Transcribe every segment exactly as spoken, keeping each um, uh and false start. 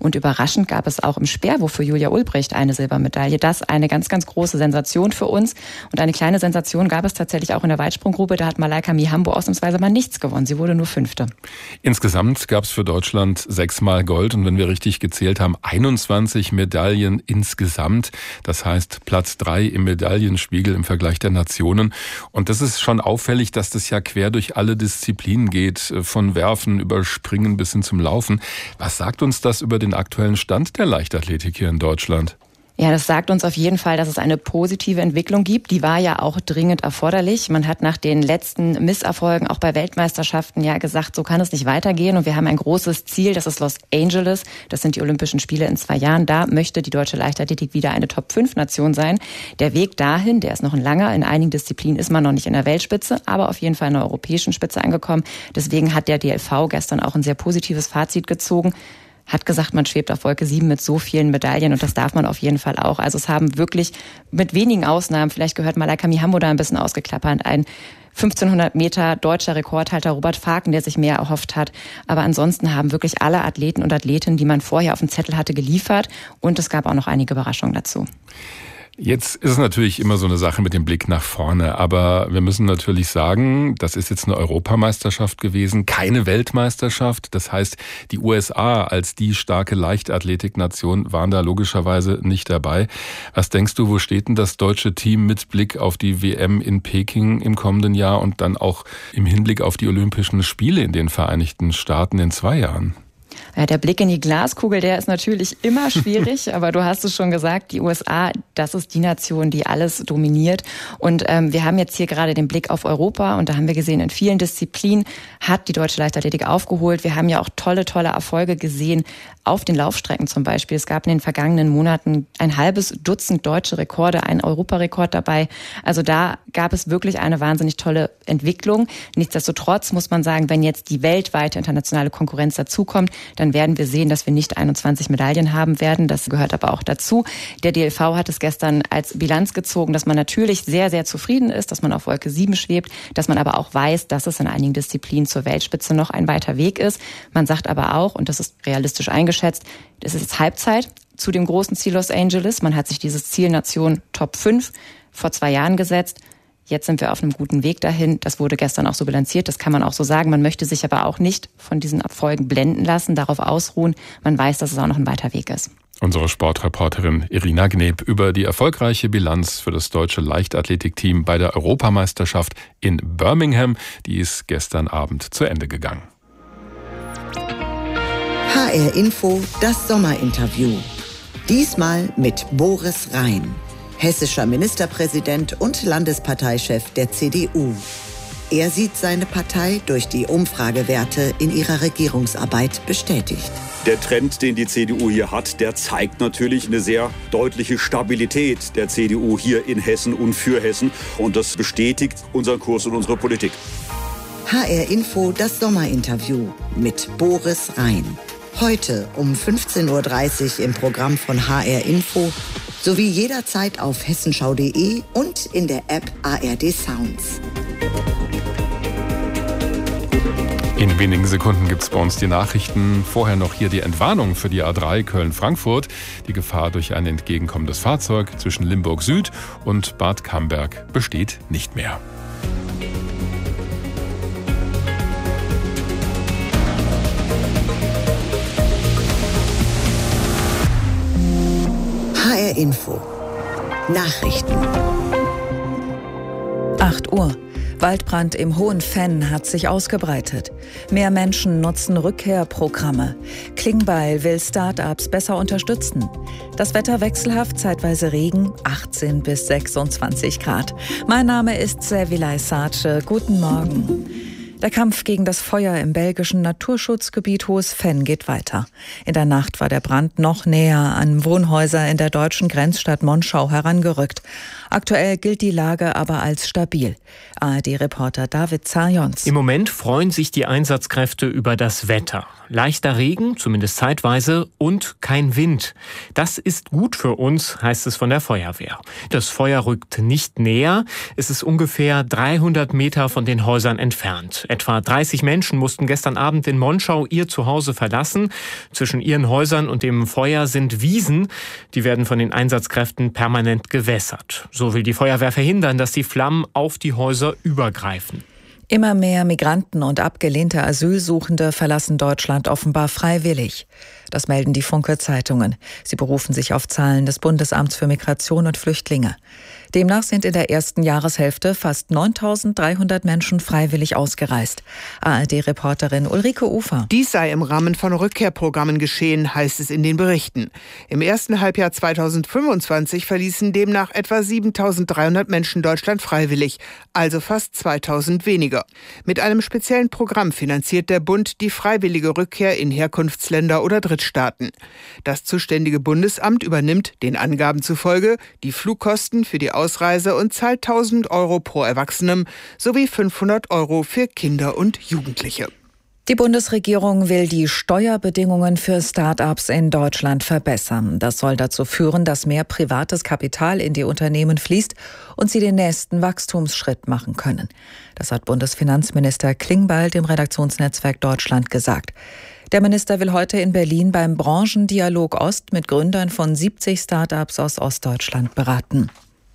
Und überraschend gab es auch im Speerwurf für Julia Ulbricht eine Silbermedaille. Das eine ganz, ganz große Sensation für uns. Und eine kleine Sensation gab es tatsächlich auch in der Weitsprunggrube. Da hat Malaika Mihambo ausnahmsweise mal nichts gewonnen. Sie wurde nur Fünfte. Insgesamt gab es für Deutschland sechsmal Gold und wenn wir richtig gezählt haben, einundzwanzig Medaillen insgesamt. Das heißt Platz drei im Medaillenspiegel im Vergleich der Nationen. Und das ist schon auffällig, dass das ja quer durch alle Disziplinen geht, von Werfen über Springen bis hin zum Laufen. Was sagt uns das über den aktuellen Stand der Leichtathletik hier in Deutschland? Ja, das sagt uns auf jeden Fall, dass es eine positive Entwicklung gibt. Die war ja auch dringend erforderlich. Man hat nach den letzten Misserfolgen auch bei Weltmeisterschaften ja gesagt, so kann es nicht weitergehen. Und wir haben ein großes Ziel, das ist Los Angeles. Das sind die Olympischen Spiele in zwei Jahren. Da möchte die deutsche Leichtathletik wieder eine Top fünf Nation sein. Der Weg dahin, der ist noch ein langer. In einigen Disziplinen ist man noch nicht in der Weltspitze, aber auf jeden Fall in der europäischen Spitze angekommen. Deswegen hat der D L V gestern auch ein sehr positives Fazit gezogen. Hat gesagt, man schwebt auf Wolke sieben mit so vielen Medaillen und das darf man auf jeden Fall auch. Also es haben wirklich mit wenigen Ausnahmen, vielleicht gehört Malaika Mihambo da ein bisschen ausgeklappert, ein fünfzehnhundert Meter deutscher Rekordhalter Robert Faken, der sich mehr erhofft hat. Aber ansonsten haben wirklich alle Athleten und Athletinnen, die man vorher auf dem Zettel hatte, geliefert und es gab auch noch einige Überraschungen dazu. Jetzt ist es natürlich immer so eine Sache mit dem Blick nach vorne, aber wir müssen natürlich sagen, das ist jetzt eine Europameisterschaft gewesen, keine Weltmeisterschaft. Das heißt, die U S A als die starke Leichtathletiknation waren da logischerweise nicht dabei. Was denkst du, wo steht denn das deutsche Team mit Blick auf die W M in Peking im kommenden Jahr und dann auch im Hinblick auf die Olympischen Spiele in den Vereinigten Staaten in zwei Jahren? Ja, der Blick in die Glaskugel, der ist natürlich immer schwierig, aber du hast es schon gesagt, die U S A, das ist die Nation, die alles dominiert. Und ähm, wir haben jetzt hier gerade den Blick auf Europa und da haben wir gesehen, in vielen Disziplinen hat die deutsche Leichtathletik aufgeholt. Wir haben ja auch tolle, tolle Erfolge gesehen auf den Laufstrecken zum Beispiel. Es gab in den vergangenen Monaten ein halbes Dutzend deutsche Rekorde, ein Europarekord dabei. Also da gab es wirklich eine wahnsinnig tolle Entwicklung. Nichtsdestotrotz muss man sagen, wenn jetzt die weltweite internationale Konkurrenz dazukommt, dann werden wir sehen, dass wir nicht einundzwanzig Medaillen haben werden. Das gehört aber auch dazu. Der D L V hat es gestern als Bilanz gezogen, dass man natürlich sehr, sehr zufrieden ist, dass man auf Wolke sieben schwebt, dass man aber auch weiß, dass es in einigen Disziplinen zur Weltspitze noch ein weiter Weg ist. Man sagt aber auch, und das ist realistisch eingeschätzt, es ist jetzt Halbzeit zu dem großen Ziel Los Angeles. Man hat sich dieses Ziel Nation Top fünf vor zwei Jahren gesetzt. Jetzt sind wir auf einem guten Weg dahin. Das wurde gestern auch so bilanziert, das kann man auch so sagen. Man möchte sich aber auch nicht von diesen Erfolgen blenden lassen, darauf ausruhen. Man weiß, dass es auch noch ein weiter Weg ist. Unsere Sportreporterin Irina Gneb über die erfolgreiche Bilanz für das deutsche Leichtathletikteam bei der Europameisterschaft in Birmingham. Die ist gestern Abend zu Ende gegangen. H R Info, das Sommerinterview. Diesmal mit Boris Rhein, hessischer Ministerpräsident und Landesparteichef der C D U. Er sieht seine Partei durch die Umfragewerte in ihrer Regierungsarbeit bestätigt. Der Trend, den die C D U hier hat, der zeigt natürlich eine sehr deutliche Stabilität der C D U hier in Hessen und für Hessen. Und das bestätigt unseren Kurs und unsere Politik. H R Info, das Sommerinterview mit Boris Rhein. Heute um fünfzehn Uhr dreißig im Programm von H R Info sowie jederzeit auf hessenschau punkt de und in der App A R D Sounds. In wenigen Sekunden gibt es bei uns die Nachrichten. Vorher noch hier die Entwarnung für die A drei Köln-Frankfurt. Die Gefahr durch ein entgegenkommendes Fahrzeug zwischen Limburg Süd und Bad Camberg besteht nicht mehr. H R Info. Nachrichten. acht Uhr. Waldbrand im Hohenfenn hat sich ausgebreitet. Mehr Menschen nutzen Rückkehrprogramme. Klingbeil will Start-ups besser unterstützen. Das Wetter wechselhaft, zeitweise Regen, achtzehn bis sechsundzwanzig Grad. Mein Name ist Servilay Sace. Guten Morgen. Der Kampf gegen das Feuer im belgischen Naturschutzgebiet Hohes-Fenn geht weiter. In der Nacht war der Brand noch näher an Wohnhäuser in der deutschen Grenzstadt Monschau herangerückt. Aktuell gilt die Lage aber als stabil. A R D-Reporter David Zajons. Im Moment freuen sich die Einsatzkräfte über das Wetter. Leichter Regen, zumindest zeitweise, und kein Wind. Das ist gut für uns, heißt es von der Feuerwehr. Das Feuer rückt nicht näher. Es ist ungefähr dreihundert Meter von den Häusern entfernt. Etwa dreißig Menschen mussten gestern Abend in Monschau ihr Zuhause verlassen. Zwischen ihren Häusern und dem Feuer sind Wiesen. Die werden von den Einsatzkräften permanent gewässert. So will die Feuerwehr verhindern, dass die Flammen auf die Häuser übergreifen. Immer mehr Migranten und abgelehnte Asylsuchende verlassen Deutschland offenbar freiwillig. Das melden die Funke-Zeitungen. Sie berufen sich auf Zahlen des Bundesamts für Migration und Flüchtlinge. Demnach sind in der ersten Jahreshälfte fast neuntausenddreihundert Menschen freiwillig ausgereist. A R D-Reporterin Ulrike Ufer. Dies sei im Rahmen von Rückkehrprogrammen geschehen, heißt es in den Berichten. Im ersten Halbjahr zweitausendfünfundzwanzig verließen demnach etwa siebentausenddreihundert Menschen Deutschland freiwillig, also fast zweitausend weniger. Mit einem speziellen Programm finanziert der Bund die freiwillige Rückkehr in Herkunftsländer oder Drittstaaten. Das zuständige Bundesamt übernimmt, den Angaben zufolge, die Flugkosten für die Ausreise und zahlt tausend Euro pro Erwachsenem sowie fünfhundert Euro für Kinder und Jugendliche. Die Bundesregierung will die Steuerbedingungen für Start-ups in Deutschland verbessern. Das soll dazu führen, dass mehr privates Kapital in die Unternehmen fließt und sie den nächsten Wachstumsschritt machen können. Das hat Bundesfinanzminister Klingbeil dem Redaktionsnetzwerk Deutschland gesagt. Der Minister will heute in Berlin beim Branchendialog Ost mit Gründern von siebzig Start-ups aus Ostdeutschland beraten.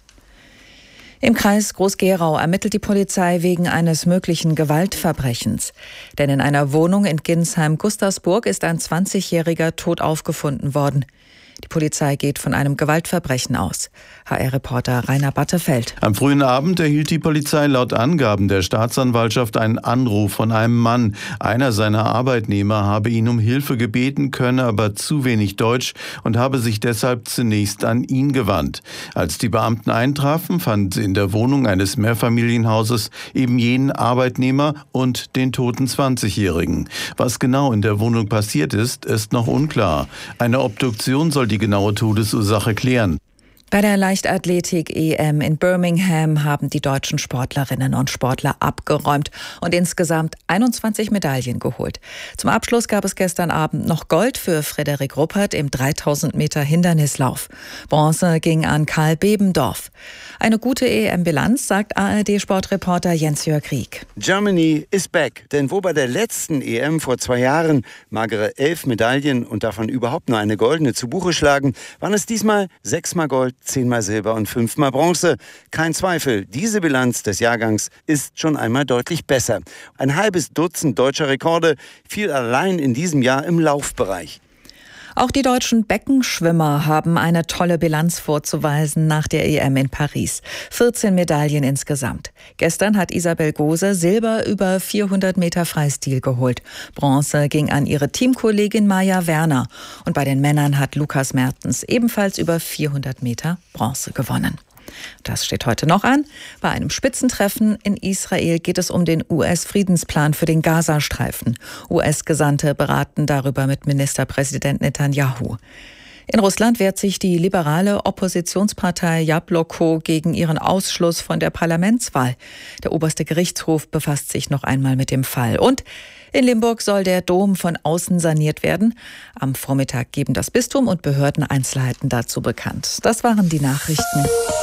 Im Kreis Groß-Gerau ermittelt die Polizei wegen eines möglichen Gewaltverbrechens. Denn in einer Wohnung in Ginsheim-Gustersburg ist ein zwanzigjähriger tot aufgefunden worden. Die Polizei geht von einem Gewaltverbrechen aus. H R-Reporter Rainer Battefeld. Am frühen Abend erhielt die Polizei laut Angaben der Staatsanwaltschaft einen Anruf von einem Mann. Einer seiner Arbeitnehmer habe ihn um Hilfe gebeten, könne aber zu wenig Deutsch und habe sich deshalb zunächst an ihn gewandt. Als die Beamten eintrafen, fanden sie in der Wohnung eines Mehrfamilienhauses eben jenen Arbeitnehmer und den toten zwanzigjährigen. Was genau in der Wohnung passiert ist, ist noch unklar. Eine Obduktion soll die genaue Todesursache klären. Bei der Leichtathletik-E M in Birmingham haben die deutschen Sportlerinnen und Sportler abgeräumt und insgesamt einundzwanzig Medaillen geholt. Zum Abschluss gab es gestern Abend noch Gold für Frederik Ruppert im dreitausend Meter Hindernislauf. Bronze ging an Karl Bebendorf. Eine gute E M-Bilanz, sagt A R D-Sportreporter Jens-Jörg Rieck. Germany is back. Denn wo bei der letzten E M vor zwei Jahren magere elf Medaillen und davon überhaupt nur eine goldene zu Buche schlagen, waren es diesmal sechsmal Gold, zehnmal Silber und fünfmal Bronze. Kein Zweifel, diese Bilanz des Jahrgangs ist schon einmal deutlich besser. Ein halbes Dutzend deutscher Rekorde fiel allein in diesem Jahr im Laufbereich. Auch die deutschen Beckenschwimmer haben eine tolle Bilanz vorzuweisen nach der E M in Paris. vierzehn Medaillen insgesamt. Gestern hat Isabel Gose Silber über vierhundert Meter Freistil geholt. Bronze ging an ihre Teamkollegin Maja Werner. Und bei den Männern hat Lukas Mertens ebenfalls über vierhundert Meter Bronze gewonnen. Das steht heute noch an. Bei einem Spitzentreffen in Israel geht es um den U S-Friedensplan für den Gazastreifen. U S-Gesandte beraten darüber mit Ministerpräsident Netanyahu. In Russland wehrt sich die liberale Oppositionspartei Jabloko gegen ihren Ausschluss von der Parlamentswahl. Der oberste Gerichtshof befasst sich noch einmal mit dem Fall. Und in Limburg soll der Dom von außen saniert werden. Am Vormittag geben das Bistum und Behörden Einzelheiten dazu bekannt. Das waren die Nachrichten.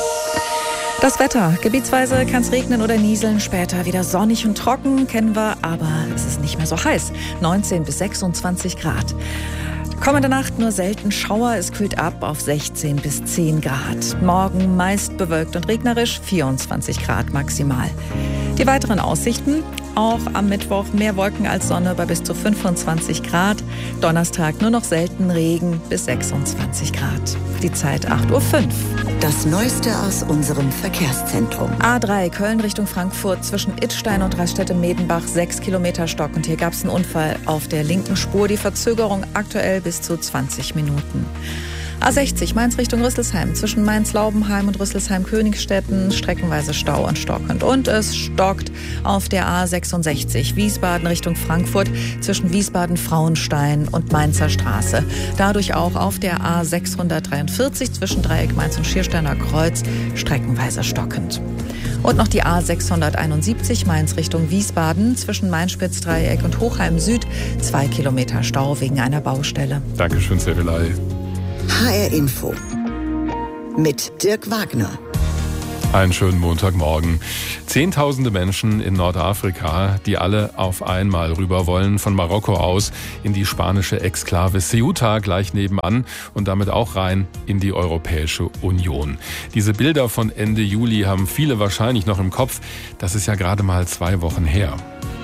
Das Wetter. Gebietsweise kann es regnen oder nieseln, später wieder sonnig und trocken, kennen wir, aber es ist nicht mehr so heiß. neunzehn bis sechsundzwanzig Grad. Kommende Nacht nur selten Schauer, es kühlt ab auf sechzehn bis zehn Grad. Morgen meist bewölkt und regnerisch, vierundzwanzig Grad maximal. Die weiteren Aussichten, auch am Mittwoch mehr Wolken als Sonne bei bis zu fünfundzwanzig Grad. Donnerstag nur noch selten Regen bis sechsundzwanzig Grad. Die Zeit acht Uhr fünf. Das Neueste aus unserem Verkehrszentrum. A drei Köln Richtung Frankfurt zwischen Idstein und Raststätte-Medenbach, sechs Kilometer Stock. Und hier gab es einen Unfall auf der linken Spur. Die Verzögerung aktuell bis zu zwanzig Minuten. A sechzig Mainz Richtung Rüsselsheim. Zwischen Mainz-Laubenheim und Rüsselsheim-Königstetten streckenweise Stau und stockend. Und es stockt auf der A sechsundsechzig Wiesbaden Richtung Frankfurt zwischen Wiesbaden-Frauenstein und Mainzer Straße. Dadurch auch auf der A sechshundertdreiundvierzig zwischen Dreieck Mainz und Schiersteiner Kreuz streckenweise stockend. Und noch die A sechshunderteinundsiebzig Mainz Richtung Wiesbaden zwischen Mainspitz-Dreieck und Hochheim Süd. Zwei Kilometer Stau wegen einer Baustelle. Dankeschön, Servilay. H R Info mit Dirk Wagner. Einen schönen Montagmorgen. Zehntausende Menschen in Nordafrika, die alle auf einmal rüber wollen, von Marokko aus in die spanische Exklave Ceuta gleich nebenan und damit auch rein in die Europäische Union. Diese Bilder von Ende Juli haben viele wahrscheinlich noch im Kopf. Das ist ja gerade mal zwei Wochen her.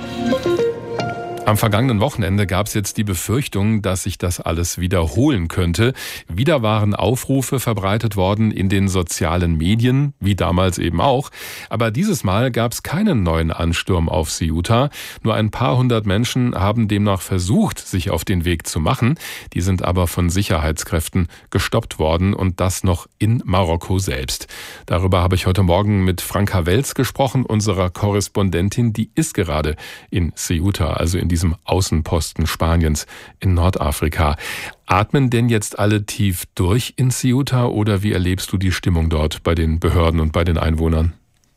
Am vergangenen Wochenende gab es jetzt die Befürchtung, dass sich das alles wiederholen könnte. Wieder waren Aufrufe verbreitet worden in den sozialen Medien, wie damals eben auch. Aber dieses Mal gab es keinen neuen Ansturm auf Ceuta. Nur ein paar hundert Menschen haben demnach versucht, sich auf den Weg zu machen. Die sind aber von Sicherheitskräften gestoppt worden und das noch in Marokko selbst. Darüber habe ich heute Morgen mit Franka Welz gesprochen, unserer Korrespondentin. Die ist gerade in Ceuta, also in diesem Außenposten Spaniens in Nordafrika. Atmen denn jetzt alle tief durch in Ceuta oder wie erlebst du die Stimmung dort bei den Behörden und bei den Einwohnern?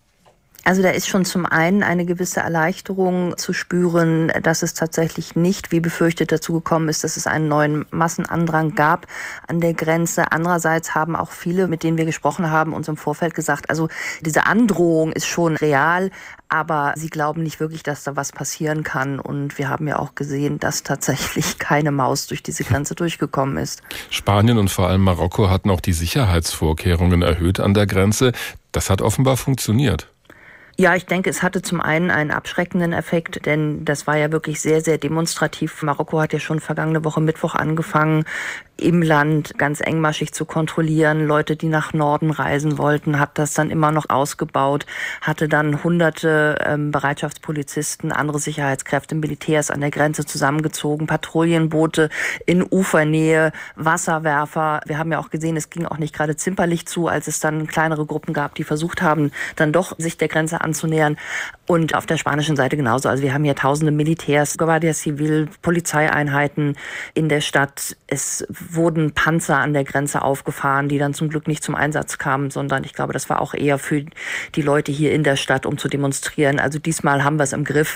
Also da ist schon zum einen eine gewisse Erleichterung zu spüren, dass es tatsächlich nicht, wie befürchtet, dazu gekommen ist, dass es einen neuen Massenandrang gab an der Grenze. Andererseits haben auch viele, mit denen wir gesprochen haben, uns im Vorfeld gesagt, also diese Androhung ist schon real, aber sie glauben nicht wirklich, dass da was passieren kann. Und wir haben ja auch gesehen, dass tatsächlich keine Maus durch diese Grenze durchgekommen ist. Spanien und vor allem Marokko hatten auch die Sicherheitsvorkehrungen erhöht an der Grenze. Das hat offenbar funktioniert. Ja, ich denke, es hatte zum einen einen abschreckenden Effekt, denn das war ja wirklich sehr, sehr demonstrativ. Marokko hat ja schon vergangene Woche Mittwoch angefangen, im Land ganz engmaschig zu kontrollieren. Leute, die nach Norden reisen wollten, hat das dann immer noch ausgebaut, hatte dann hunderte ähm, Bereitschaftspolizisten, andere Sicherheitskräfte, Militärs an der Grenze zusammengezogen, Patrouillenboote in Ufernähe, Wasserwerfer. Wir haben ja auch gesehen, es ging auch nicht gerade zimperlich zu, als es dann kleinere Gruppen gab, die versucht haben, dann doch sich der Grenze anzunähern. Und auf der spanischen Seite genauso. Also wir haben hier tausende Militärs, Guardia Civil, Polizeieinheiten in der Stadt. Es wurden Panzer an der Grenze aufgefahren, die dann zum Glück nicht zum Einsatz kamen, sondern ich glaube, das war auch eher für die Leute hier in der Stadt, um zu demonstrieren. Also diesmal haben wir es im Griff.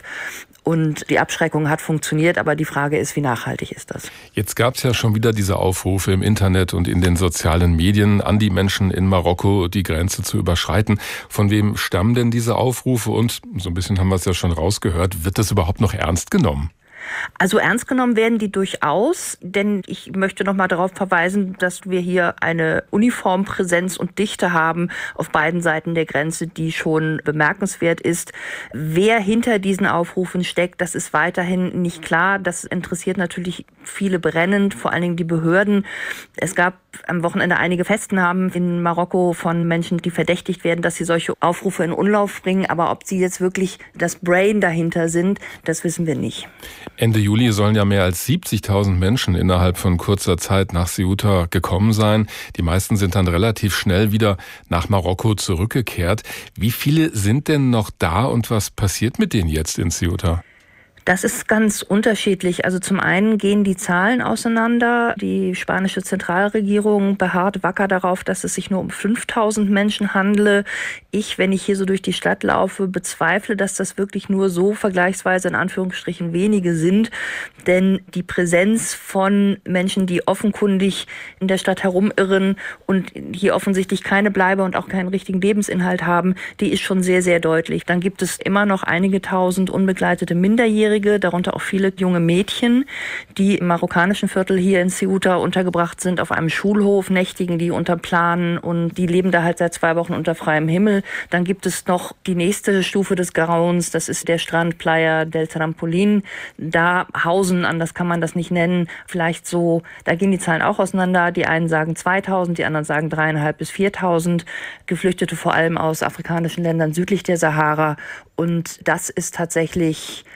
Und die Abschreckung hat funktioniert, aber die Frage ist, wie nachhaltig ist das? Jetzt gab es ja schon wieder diese Aufrufe im Internet und in den sozialen Medien an die Menschen in Marokko, die Grenze zu überschreiten. Von wem stammen denn diese Aufrufe? Und so ein bisschen haben wir es ja schon rausgehört, wird das überhaupt noch ernst genommen? Also ernst genommen werden die durchaus, denn ich möchte noch mal darauf verweisen, dass wir hier eine Uniformpräsenz und Dichte haben auf beiden Seiten der Grenze, die schon bemerkenswert ist. Wer hinter diesen Aufrufen steckt, das ist weiterhin nicht klar. Das interessiert natürlich viele brennend, vor allen Dingen die Behörden. Es gab am Wochenende einige Festnahmen in Marokko von Menschen, die verdächtigt werden, dass sie solche Aufrufe in Umlauf bringen. Aber ob sie jetzt wirklich das Brain dahinter sind, das wissen wir nicht. Ende Juli sollen ja mehr als siebzigtausend Menschen innerhalb von kurzer Zeit nach Ceuta gekommen sein. Die meisten sind dann relativ schnell wieder nach Marokko zurückgekehrt. Wie viele sind denn noch da und was passiert mit denen jetzt in Ceuta? Das ist ganz unterschiedlich. Also zum einen gehen die Zahlen auseinander. Die spanische Zentralregierung beharrt wacker darauf, dass es sich nur um fünftausend Menschen handle. Ich, wenn ich hier so durch die Stadt laufe, bezweifle, dass das wirklich nur so vergleichsweise in Anführungsstrichen wenige sind. Denn die Präsenz von Menschen, die offenkundig in der Stadt herumirren und hier offensichtlich keine Bleibe und auch keinen richtigen Lebensinhalt haben, die ist schon sehr, sehr deutlich. Dann gibt es immer noch einige tausend unbegleitete Minderjährige, darunter auch viele junge Mädchen, die im marokkanischen Viertel hier in Ceuta untergebracht sind, auf einem Schulhof nächtigen, die unter Planen und die leben da halt seit zwei Wochen unter freiem Himmel. Dann gibt es noch die nächste Stufe des Grauens, das ist der Strand Playa del Trampolín. Da hausen, anders kann man das nicht nennen, vielleicht so, da gehen die Zahlen auch auseinander. Die einen sagen zweitausend, die anderen sagen dreieinhalb bis viertausend Geflüchtete, vor allem aus afrikanischen Ländern südlich der Sahara. Und das ist tatsächlich ein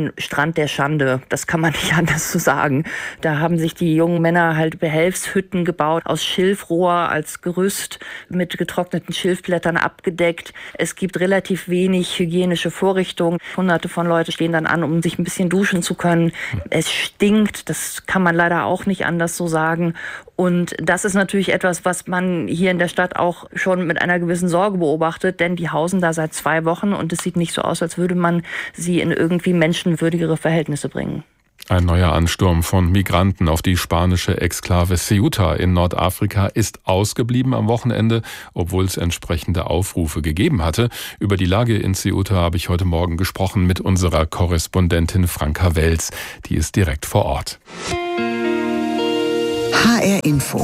ein Strand der Schande. Das kann man nicht anders so sagen. Da haben sich die jungen Männer halt Behelfshütten gebaut, aus Schilfrohr als Gerüst mit getrockneten Schilfblättern abgedeckt. Es gibt relativ wenig hygienische Vorrichtungen. Hunderte von Leuten stehen dann an, um sich ein bisschen duschen zu können. Es stinkt, das kann man leider auch nicht anders so sagen. Und das ist natürlich etwas, was man hier in der Stadt auch schon mit einer gewissen Sorge beobachtet, denn die hausen da seit zwei Wochen und es sieht nicht so aus, als würde man sie in irgendwie menschenwürdigere Verhältnisse bringen. Ein neuer Ansturm von Migranten auf die spanische Exklave Ceuta in Nordafrika ist ausgeblieben am Wochenende, obwohl es entsprechende Aufrufe gegeben hatte. Über die Lage in Ceuta habe ich heute Morgen gesprochen mit unserer Korrespondentin Franka Welz. Die ist direkt vor Ort. H R Info.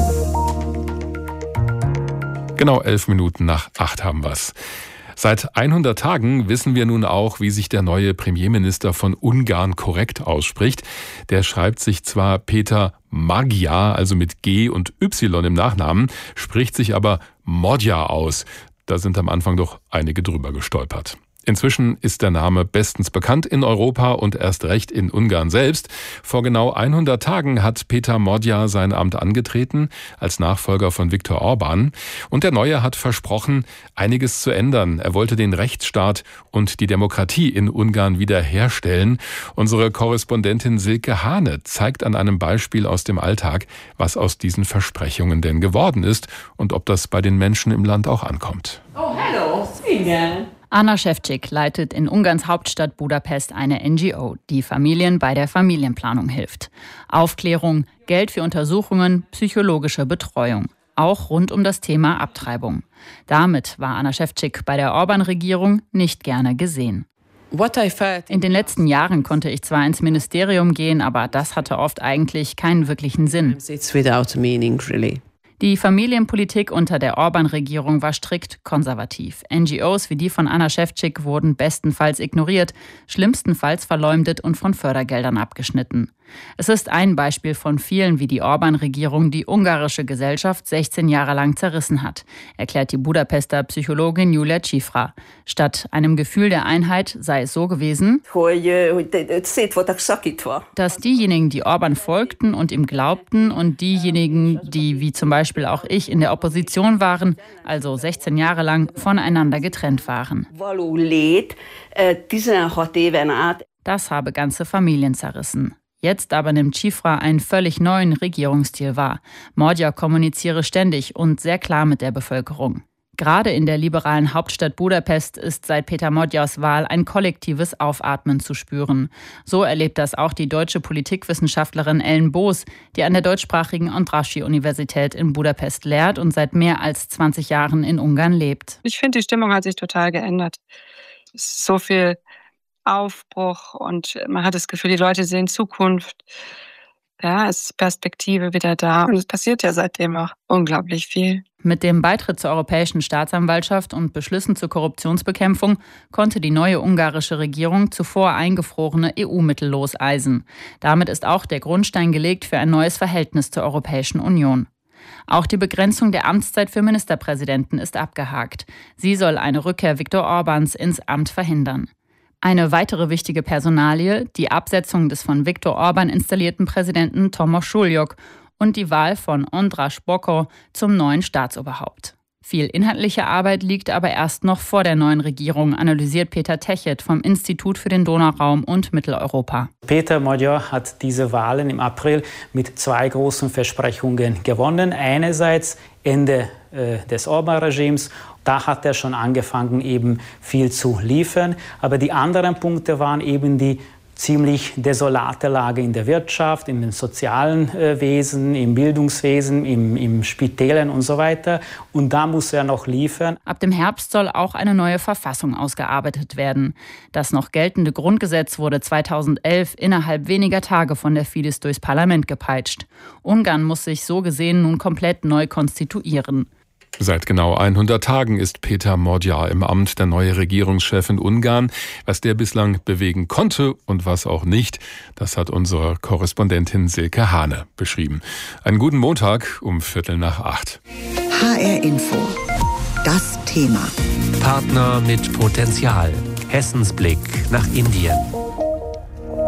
Genau elf Minuten nach acht haben wir's. Seit hundert Tagen wissen wir nun auch, wie sich der neue Premierminister von Ungarn korrekt ausspricht. Der schreibt sich zwar Peter Magyar, also mit G und Y im Nachnamen, spricht sich aber Magyar aus. Da sind am Anfang doch einige drüber gestolpert. Inzwischen ist der Name bestens bekannt in Europa und erst recht in Ungarn selbst. Vor genau hundert Tagen hat Peter Magyar sein Amt angetreten als Nachfolger von Viktor Orbán. Und der Neue hat versprochen, einiges zu ändern. Er wollte den Rechtsstaat und die Demokratie in Ungarn wiederherstellen. Unsere Korrespondentin Silke Hane zeigt an einem Beispiel aus dem Alltag, was aus diesen Versprechungen denn geworden ist und ob das bei den Menschen im Land auch ankommt. Oh, hello, Singen. Anna Ševčík leitet in Ungarns Hauptstadt Budapest eine N G O, die Familien bei der Familienplanung hilft. Aufklärung, Geld für Untersuchungen, psychologische Betreuung. Auch rund um das Thema Abtreibung. Damit war Anna Ševčík bei der Orbán-Regierung nicht gerne gesehen. In den letzten Jahren konnte ich zwar ins Ministerium gehen, aber das hatte oft eigentlich keinen wirklichen Sinn. Die Familienpolitik unter der Orbán-Regierung war strikt konservativ. N G Os wie die von Anna Ševčík wurden bestenfalls ignoriert, schlimmstenfalls verleumdet und von Fördergeldern abgeschnitten. Es ist ein Beispiel von vielen, wie die Orbán-Regierung die ungarische Gesellschaft sechzehn Jahre lang zerrissen hat, erklärt die Budapester Psychologin Julia Cifra. Statt einem Gefühl der Einheit sei es so gewesen, dass diejenigen, die Orbán folgten und ihm glaubten, und diejenigen, die wie zum Beispiel auch ich in der Opposition waren, also sechzehn Jahre lang voneinander getrennt waren. Das habe ganze Familien zerrissen. Jetzt aber nimmt Cifra einen völlig neuen Regierungsstil wahr. Magyar kommuniziere ständig und sehr klar mit der Bevölkerung. Gerade in der liberalen Hauptstadt Budapest ist seit Peter Magyars Wahl ein kollektives Aufatmen zu spüren. So erlebt das auch die deutsche Politikwissenschaftlerin Ellen Boos, die an der deutschsprachigen Andrássy-Universität in Budapest lehrt und seit mehr als zwanzig Jahren in Ungarn lebt. Ich finde, die Stimmung hat sich total geändert. Es ist so viel Aufbruch und man hat das Gefühl, die Leute sehen Zukunft. Ja, es ist Perspektive wieder da. Und es passiert ja seitdem auch unglaublich viel. Mit dem Beitritt zur Europäischen Staatsanwaltschaft und Beschlüssen zur Korruptionsbekämpfung konnte die neue ungarische Regierung zuvor eingefrorene E U-Mittel loseisen. Damit ist auch der Grundstein gelegt für ein neues Verhältnis zur Europäischen Union. Auch die Begrenzung der Amtszeit für Ministerpräsidenten ist abgehakt. Sie soll eine Rückkehr Viktor Orbáns ins Amt verhindern. Eine weitere wichtige Personalie, die Absetzung des von Viktor Orbán installierten Präsidenten Tomáš Šuljok und die Wahl von András Bokor zum neuen Staatsoberhaupt. Viel inhaltliche Arbeit liegt aber erst noch vor der neuen Regierung, analysiert Peter Techet vom Institut für den Donauraum und Mitteleuropa. Peter Magyar hat diese Wahlen im April mit zwei großen Versprechungen gewonnen. Einerseits Ende äh, des Orbán-Regimes. Da hat er schon angefangen, eben viel zu liefern. Aber die anderen Punkte waren eben die ziemlich desolate Lage in der Wirtschaft, in den sozialen äh, Wesen, im Bildungswesen, im, im Spitälen und so weiter. Und da muss er noch liefern. Ab dem Herbst soll auch eine neue Verfassung ausgearbeitet werden. Das noch geltende Grundgesetz wurde zweitausendelf innerhalb weniger Tage von der Fidesz durchs Parlament gepeitscht. Ungarn muss sich so gesehen nun komplett neu konstituieren. Seit genau hundert Tagen ist Peter Magyar im Amt, der neue Regierungschef in Ungarn. Was der bislang bewegen konnte und was auch nicht, das hat unsere Korrespondentin Silke Hane beschrieben. Einen guten Montag um Viertel nach acht. H R Info. Das Thema. Partner mit Potenzial. Hessens Blick nach Indien.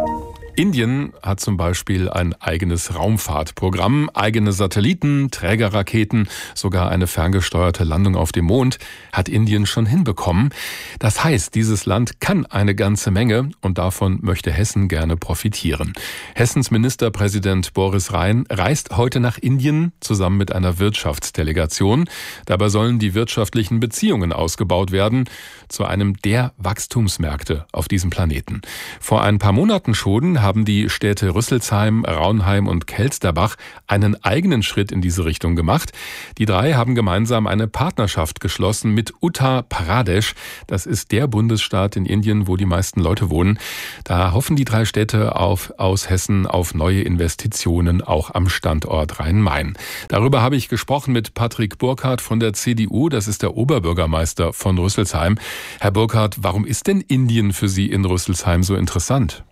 Indien hat zum Beispiel ein eigenes Raumfahrtprogramm, eigene Satelliten, Trägerraketen, sogar eine ferngesteuerte Landung auf dem Mond hat Indien schon hinbekommen. Das heißt, dieses Land kann eine ganze Menge und davon möchte Hessen gerne profitieren. Hessens Ministerpräsident Boris Rhein reist heute nach Indien zusammen mit einer Wirtschaftsdelegation. Dabei sollen die wirtschaftlichen Beziehungen ausgebaut werden zu einem der Wachstumsmärkte auf diesem Planeten. Vor ein paar Monaten schon haben die Städte Rüsselsheim, Raunheim und Kelsterbach einen eigenen Schritt in diese Richtung gemacht. Die drei haben gemeinsam eine Partnerschaft geschlossen mit Uttar Pradesh. Das ist der Bundesstaat in Indien, wo die meisten Leute wohnen. Da hoffen die drei Städte auf, aus Hessen auf neue Investitionen, auch am Standort Rhein-Main. Darüber habe ich gesprochen mit Patrick Burkhardt von der C D U. Das ist der Oberbürgermeister von Rüsselsheim. Herr Burkhardt, warum ist denn Indien für Sie in Rüsselsheim so interessant?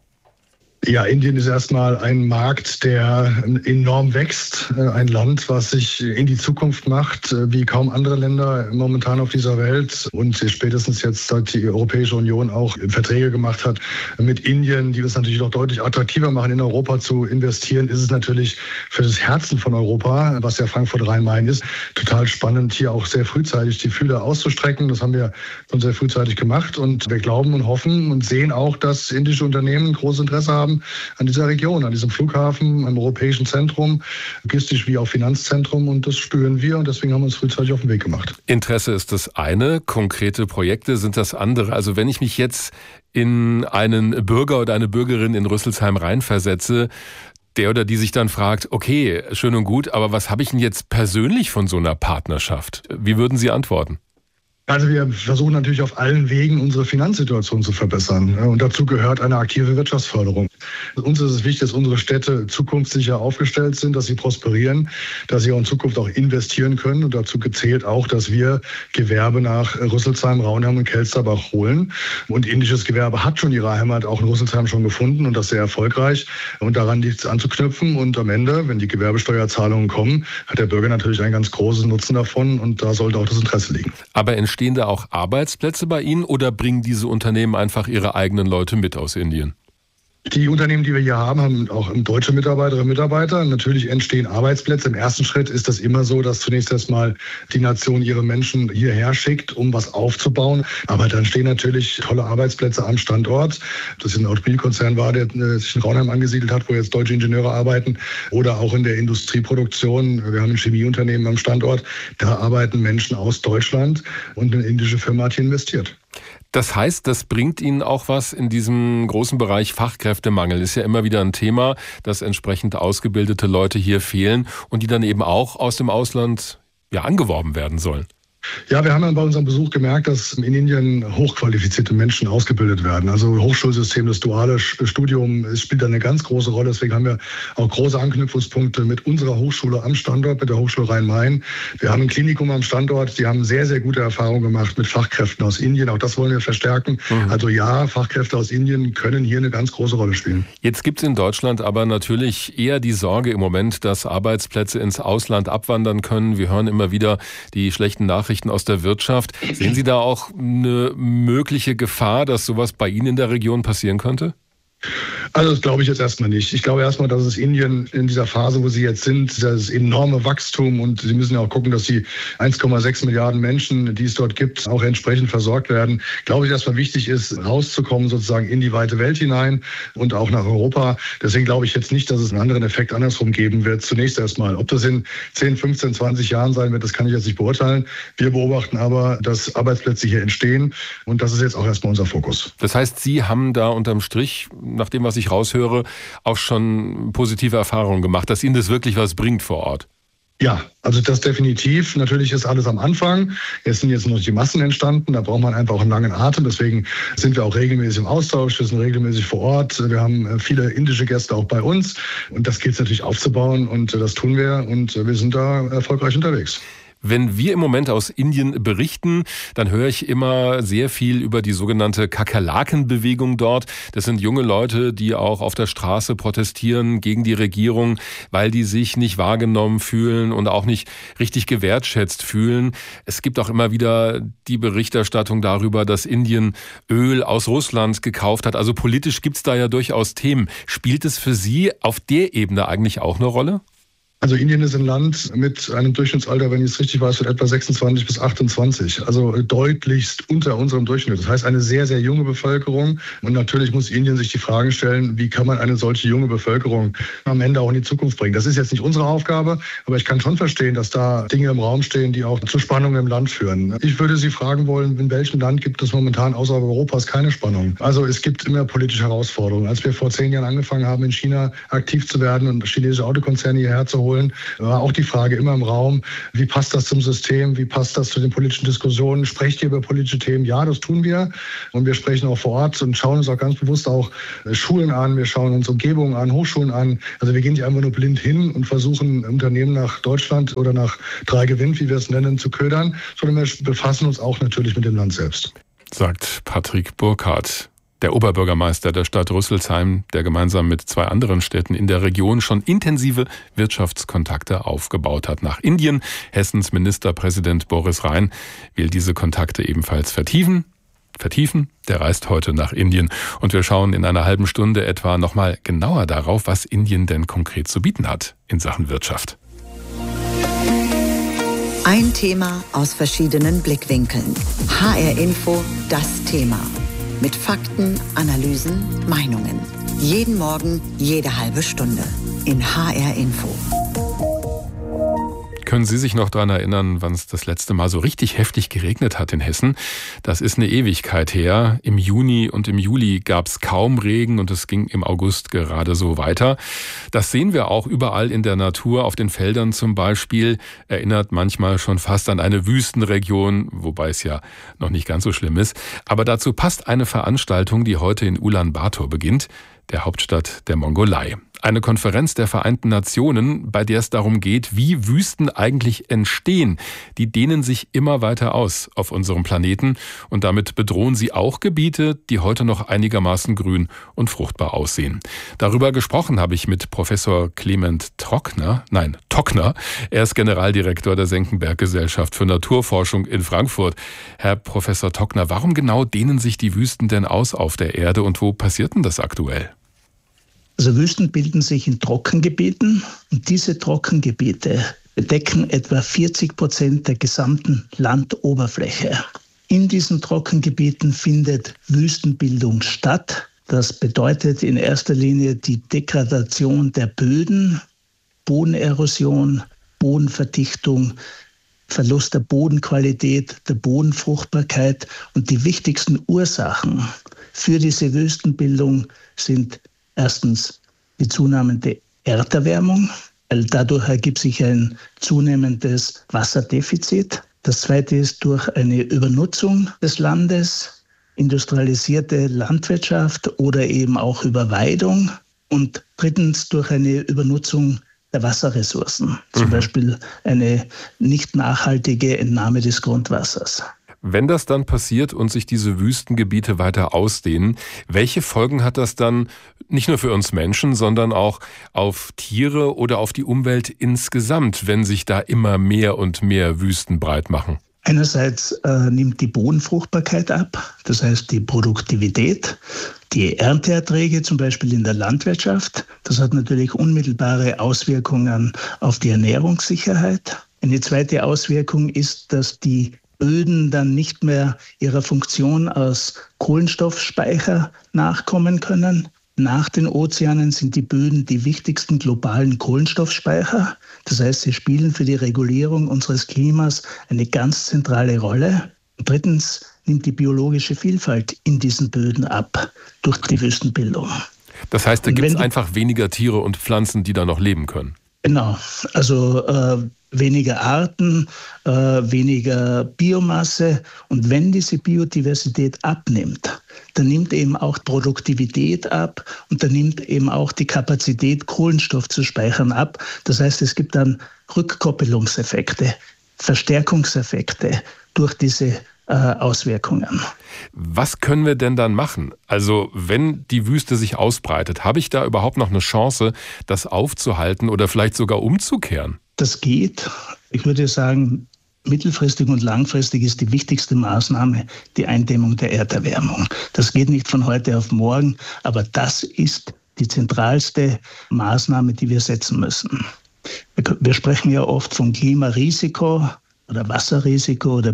Ja, Indien ist erstmal ein Markt, der enorm wächst. Ein Land, was sich in die Zukunft macht, wie kaum andere Länder momentan auf dieser Welt. Und spätestens jetzt, seit die Europäische Union auch Verträge gemacht hat mit Indien, die es natürlich noch deutlich attraktiver machen, in Europa zu investieren, ist es natürlich für das Herzen von Europa, was ja Frankfurt Rhein-Main ist, total spannend, hier auch sehr frühzeitig die Fühler auszustrecken. Das haben wir schon sehr frühzeitig gemacht. Und wir glauben und hoffen und sehen auch, dass indische Unternehmen großes Interesse haben an dieser Region, an diesem Flughafen, am europäischen Zentrum, logistisch wie auch Finanzzentrum. Und das spüren wir und deswegen haben wir uns frühzeitig auf den Weg gemacht. Interesse ist das eine, konkrete Projekte sind das andere. Also wenn ich mich jetzt in einen Bürger oder eine Bürgerin in Rüsselsheim reinversetze, der oder die sich dann fragt, okay, schön und gut, aber was habe ich denn jetzt persönlich von so einer Partnerschaft? Wie würden Sie antworten? Also wir versuchen natürlich auf allen Wegen, unsere Finanzsituation zu verbessern. Und dazu gehört eine aktive Wirtschaftsförderung. Uns ist es wichtig, dass unsere Städte zukunftssicher aufgestellt sind, dass sie prosperieren, dass sie auch in Zukunft auch investieren können. Und dazu gezählt auch, dass wir Gewerbe nach Rüsselsheim, Raunheim und Kelsterbach holen. Und indisches Gewerbe hat schon ihre Heimat auch in Rüsselsheim schon gefunden und das sehr erfolgreich. Und daran liegt es anzuknüpfen. Und am Ende, wenn die Gewerbesteuerzahlungen kommen, hat der Bürger natürlich einen ganz großen Nutzen davon. Und da sollte auch das Interesse liegen. Aber entstehen da auch Arbeitsplätze bei Ihnen oder bringen diese Unternehmen einfach ihre eigenen Leute mit aus Indien? Die Unternehmen, die wir hier haben, haben auch deutsche Mitarbeiterinnen und Mitarbeiter. Natürlich entstehen Arbeitsplätze. Im ersten Schritt ist das immer so, dass zunächst erstmal die Nation ihre Menschen hierher schickt, um was aufzubauen. Aber dann stehen natürlich tolle Arbeitsplätze am Standort. Das ist ein Automobilkonzern war, der sich in Raunheim angesiedelt hat, wo jetzt deutsche Ingenieure arbeiten. Oder auch in der Industrieproduktion. Wir haben ein Chemieunternehmen am Standort. Da arbeiten Menschen aus Deutschland und eine indische Firma hat hier investiert. Das heißt, das bringt Ihnen auch was in diesem großen Bereich Fachkräftemangel. Ist ja immer wieder ein Thema, dass entsprechend ausgebildete Leute hier fehlen und die dann eben auch aus dem Ausland ja angeworben werden sollen. Ja, wir haben ja bei unserem Besuch gemerkt, dass in Indien hochqualifizierte Menschen ausgebildet werden. Also Hochschulsystem, das duale Studium spielt da eine ganz große Rolle. Deswegen haben wir auch große Anknüpfungspunkte mit unserer Hochschule am Standort, mit der Hochschule Rhein-Main. Wir haben ein Klinikum am Standort. Die haben sehr, sehr gute Erfahrungen gemacht mit Fachkräften aus Indien. Auch das wollen wir verstärken. Mhm. Also ja, Fachkräfte aus Indien können hier eine ganz große Rolle spielen. Jetzt gibt es in Deutschland aber natürlich eher die Sorge im Moment, dass Arbeitsplätze ins Ausland abwandern können. Wir hören immer wieder die schlechten Nachrichten aus der Wirtschaft. Sehen Sie da auch eine mögliche Gefahr, dass sowas bei Ihnen in der Region passieren könnte? Also das glaube ich jetzt erstmal nicht. Ich glaube erstmal, dass es Indien in dieser Phase, wo sie jetzt sind, das enorme Wachstum und sie müssen ja auch gucken, dass die eins Komma sechs Milliarden Menschen, die es dort gibt, auch entsprechend versorgt werden. Glaube ich, erstmal wichtig ist, rauszukommen sozusagen in die weite Welt hinein und auch nach Europa. Deswegen glaube ich jetzt nicht, dass es einen anderen Effekt andersrum geben wird. Zunächst erstmal. Ob das in zehn, fünfzehn, zwanzig Jahren sein wird, das kann ich jetzt nicht beurteilen. Wir beobachten aber, dass Arbeitsplätze hier entstehen und das ist jetzt auch erstmal unser Fokus. Das heißt, Sie haben da unterm Strich, nach dem, was ich raushöre, auch schon positive Erfahrungen gemacht, dass Ihnen das wirklich was bringt vor Ort. Ja, also das definitiv. Natürlich ist alles am Anfang. Es sind jetzt noch die Massen entstanden. Da braucht man einfach auch einen langen Atem. Deswegen sind wir auch regelmäßig im Austausch. Wir sind regelmäßig vor Ort. Wir haben viele indische Gäste auch bei uns. Und das gilt es natürlich aufzubauen. Und das tun wir. Und wir sind da erfolgreich unterwegs. Wenn wir im Moment aus Indien berichten, dann höre ich immer sehr viel über die sogenannte Kakerlaken-Bewegung dort. Das sind junge Leute, die auch auf der Straße protestieren gegen die Regierung, weil die sich nicht wahrgenommen fühlen und auch nicht richtig gewertschätzt fühlen. Es gibt auch immer wieder die Berichterstattung darüber, dass Indien Öl aus Russland gekauft hat. Also politisch gibt es da ja durchaus Themen. Spielt es für Sie auf der Ebene eigentlich auch eine Rolle? Also Indien ist ein Land mit einem Durchschnittsalter, wenn ich es richtig weiß, von etwa sechsundzwanzig bis achtundzwanzig. Also deutlichst unter unserem Durchschnitt. Das heißt, eine sehr, sehr junge Bevölkerung. Und natürlich muss Indien sich die Frage stellen, wie kann man eine solche junge Bevölkerung am Ende auch in die Zukunft bringen. Das ist jetzt nicht unsere Aufgabe, aber ich kann schon verstehen, dass da Dinge im Raum stehen, die auch zu Spannungen im Land führen. Ich würde Sie fragen wollen, in welchem Land gibt es momentan außerhalb Europas keine Spannung? Also es gibt immer politische Herausforderungen. Als wir vor zehn Jahren angefangen haben, in China aktiv zu werden und chinesische Autokonzerne hierher zu holen, war auch die Frage immer im Raum, wie passt das zum System, wie passt das zu den politischen Diskussionen, sprecht ihr über politische Themen? Ja, das tun wir und wir sprechen auch vor Ort und schauen uns auch ganz bewusst auch Schulen an, wir schauen uns Umgebungen an, Hochschulen an. Also wir gehen nicht einfach nur blind hin und versuchen Unternehmen nach Deutschland oder nach drei Gewinn, wie wir es nennen, zu ködern, sondern wir befassen uns auch natürlich mit dem Land selbst. Sagt Patrick Burkhardt. Der Oberbürgermeister der Stadt Rüsselsheim, der gemeinsam mit zwei anderen Städten in der Region schon intensive Wirtschaftskontakte aufgebaut hat nach Indien. Hessens Ministerpräsident Boris Rhein will diese Kontakte ebenfalls vertiefen. Vertiefen. Der reist heute nach Indien. Und wir schauen in einer halben Stunde etwa nochmal genauer darauf, was Indien denn konkret zu bieten hat in Sachen Wirtschaft. Ein Thema aus verschiedenen Blickwinkeln. H R Info, das Thema. Mit Fakten, Analysen, Meinungen. Jeden Morgen, jede halbe Stunde. In H R Info. Können Sie sich noch daran erinnern, wann es das letzte Mal so richtig heftig geregnet hat in Hessen? Das ist eine Ewigkeit her. Im Juni und im Juli gab es kaum Regen und es ging im August gerade so weiter. Das sehen wir auch überall in der Natur, auf den Feldern zum Beispiel. Erinnert manchmal schon fast an eine Wüstenregion, wobei es ja noch nicht ganz so schlimm ist. Aber dazu passt eine Veranstaltung, die heute in Ulaanbaatar beginnt, der Hauptstadt der Mongolei. Eine Konferenz der Vereinten Nationen, bei der es darum geht, wie Wüsten eigentlich entstehen. Die dehnen sich immer weiter aus auf unserem Planeten und damit bedrohen sie auch Gebiete, die heute noch einigermaßen grün und fruchtbar aussehen. Darüber gesprochen habe ich mit Professor Clement Trockner, nein, Tockner. Er ist Generaldirektor der Senckenberg-Gesellschaft für Naturforschung in Frankfurt. Herr Professor Tockner, warum genau dehnen sich die Wüsten denn aus auf der Erde und wo passiert denn das aktuell? Also Wüsten bilden sich in Trockengebieten und diese Trockengebiete bedecken etwa vierzig Prozent der gesamten Landoberfläche. In diesen Trockengebieten findet Wüstenbildung statt. Das bedeutet in erster Linie die Degradation der Böden, Bodenerosion, Bodenverdichtung, Verlust der Bodenqualität, der Bodenfruchtbarkeit. Und die wichtigsten Ursachen für diese Wüstenbildung sind erstens die zunehmende Erderwärmung, weil dadurch ergibt sich ein zunehmendes Wasserdefizit. Das zweite ist durch eine Übernutzung des Landes, industrialisierte Landwirtschaft oder eben auch Überweidung. Und drittens durch eine Übernutzung der Wasserressourcen, zum mhm. Beispiel eine nicht nachhaltige Entnahme des Grundwassers. Wenn das dann passiert und sich diese Wüstengebiete weiter ausdehnen, welche Folgen hat das dann nicht nur für uns Menschen, sondern auch auf Tiere oder auf die Umwelt insgesamt, wenn sich da immer mehr und mehr Wüsten breit machen? Einerseits äh, nimmt die Bodenfruchtbarkeit ab, das heißt die Produktivität, die Ernteerträge zum Beispiel in der Landwirtschaft. Das hat natürlich unmittelbare Auswirkungen auf die Ernährungssicherheit. Eine zweite Auswirkung ist, dass die Böden dann nicht mehr ihrer Funktion als Kohlenstoffspeicher nachkommen können. Nach den Ozeanen sind die Böden die wichtigsten globalen Kohlenstoffspeicher. Das heißt, sie spielen für die Regulierung unseres Klimas eine ganz zentrale Rolle. Und drittens nimmt die biologische Vielfalt in diesen Böden ab durch die Wüstenbildung. Das heißt, da gibt es einfach weniger Tiere und Pflanzen, die da noch leben können? Genau, also äh, weniger Arten, äh, weniger Biomasse. Und wenn diese Biodiversität abnimmt, dann nimmt eben auch Produktivität ab und dann nimmt eben auch die Kapazität, Kohlenstoff zu speichern, ab. Das heißt, es gibt dann Rückkoppelungseffekte. Verstärkungseffekte durch diese äh, Auswirkungen. Was können wir denn dann machen? Also wenn die Wüste sich ausbreitet, habe ich da überhaupt noch eine Chance, das aufzuhalten oder vielleicht sogar umzukehren? Das geht. Ich würde sagen, mittelfristig und langfristig ist die wichtigste Maßnahme die Eindämmung der Erderwärmung. Das geht nicht von heute auf morgen, aber das ist die zentralste Maßnahme, die wir setzen müssen. Wir sprechen ja oft von Klimarisiko oder Wasserrisiko oder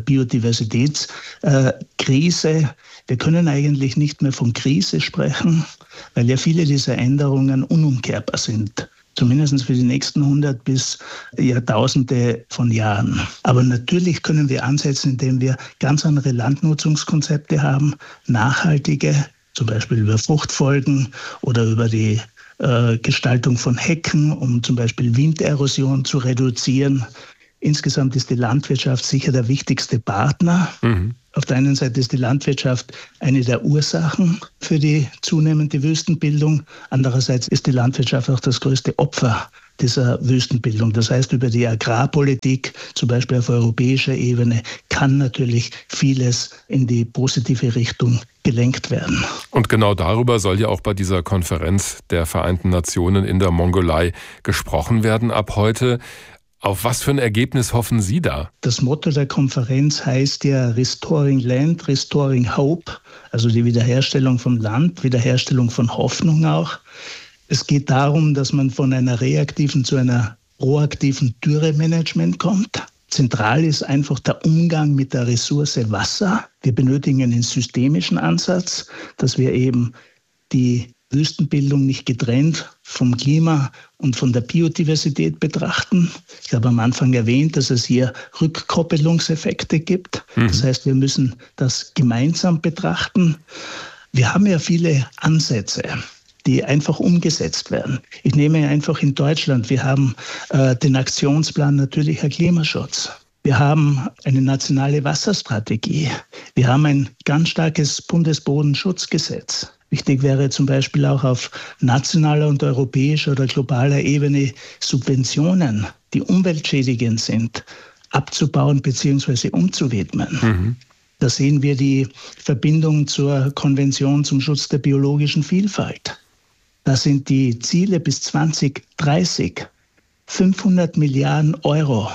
Biodiversitätskrise. Wir können eigentlich nicht mehr von Krise sprechen, weil ja viele dieser Änderungen unumkehrbar sind. Zumindest für die nächsten hundert bis Jahrtausende von Jahren. Aber natürlich können wir ansetzen, indem wir ganz andere Landnutzungskonzepte haben, nachhaltige, zum Beispiel über Fruchtfolgen oder über die äh, Gestaltung von Hecken, um zum Beispiel Winderosion zu reduzieren. Insgesamt ist die Landwirtschaft sicher der wichtigste Partner. Mhm. Auf der einen Seite ist die Landwirtschaft eine der Ursachen für die zunehmende Wüstenbildung. Andererseits ist die Landwirtschaft auch das größte Opfer dieser Wüstenbildung. Das heißt, über die Agrarpolitik, zum Beispiel auf europäischer Ebene, kann natürlich vieles in die positive Richtung gelenkt werden. Und genau darüber soll ja auch bei dieser Konferenz der Vereinten Nationen in der Mongolei gesprochen werden ab heute. Auf was für ein Ergebnis hoffen Sie da? Das Motto der Konferenz heißt ja Restoring Land, Restoring Hope, also die Wiederherstellung vom Land, Wiederherstellung von Hoffnung auch. Es geht darum, dass man von einer reaktiven zu einer proaktiven Dürremanagement kommt. Zentral ist einfach der Umgang mit der Ressource Wasser. Wir benötigen einen systemischen Ansatz, dass wir eben die Wüstenbildung nicht getrennt vom Klima und von der Biodiversität betrachten. Ich habe am Anfang erwähnt, dass es hier Rückkoppelungseffekte gibt. Mhm. Das heißt, wir müssen das gemeinsam betrachten. Wir haben ja viele Ansätze, die einfach umgesetzt werden. Ich nehme einfach in Deutschland, wir haben äh, den Aktionsplan Natürlicher Klimaschutz. Wir haben eine nationale Wasserstrategie. Wir haben ein ganz starkes Bundesbodenschutzgesetz. Wichtig wäre zum Beispiel auch auf nationaler und europäischer oder globaler Ebene Subventionen, die umweltschädigend sind, abzubauen bzw. umzuwidmen. Mhm. Da sehen wir die Verbindung zur Konvention zum Schutz der biologischen Vielfalt. Da sind die Ziele bis zwanzig dreißig fünfhundert Milliarden Euro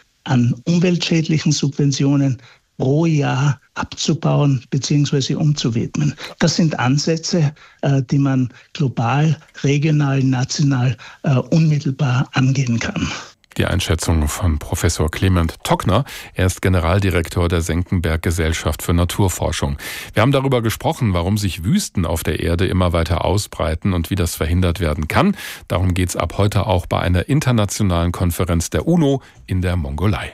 an umweltschädlichen Subventionen pro Jahr abzubauen bzw. umzuwidmen. Das sind Ansätze, die man global, regional, national unmittelbar angehen kann. Die Einschätzung von Professor Clement Tockner. Er ist Generaldirektor der Senckenberg Gesellschaft für Naturforschung. Wir haben darüber gesprochen, warum sich Wüsten auf der Erde immer weiter ausbreiten und wie das verhindert werden kann. Darum geht es ab heute auch bei einer internationalen Konferenz der UNO in der Mongolei.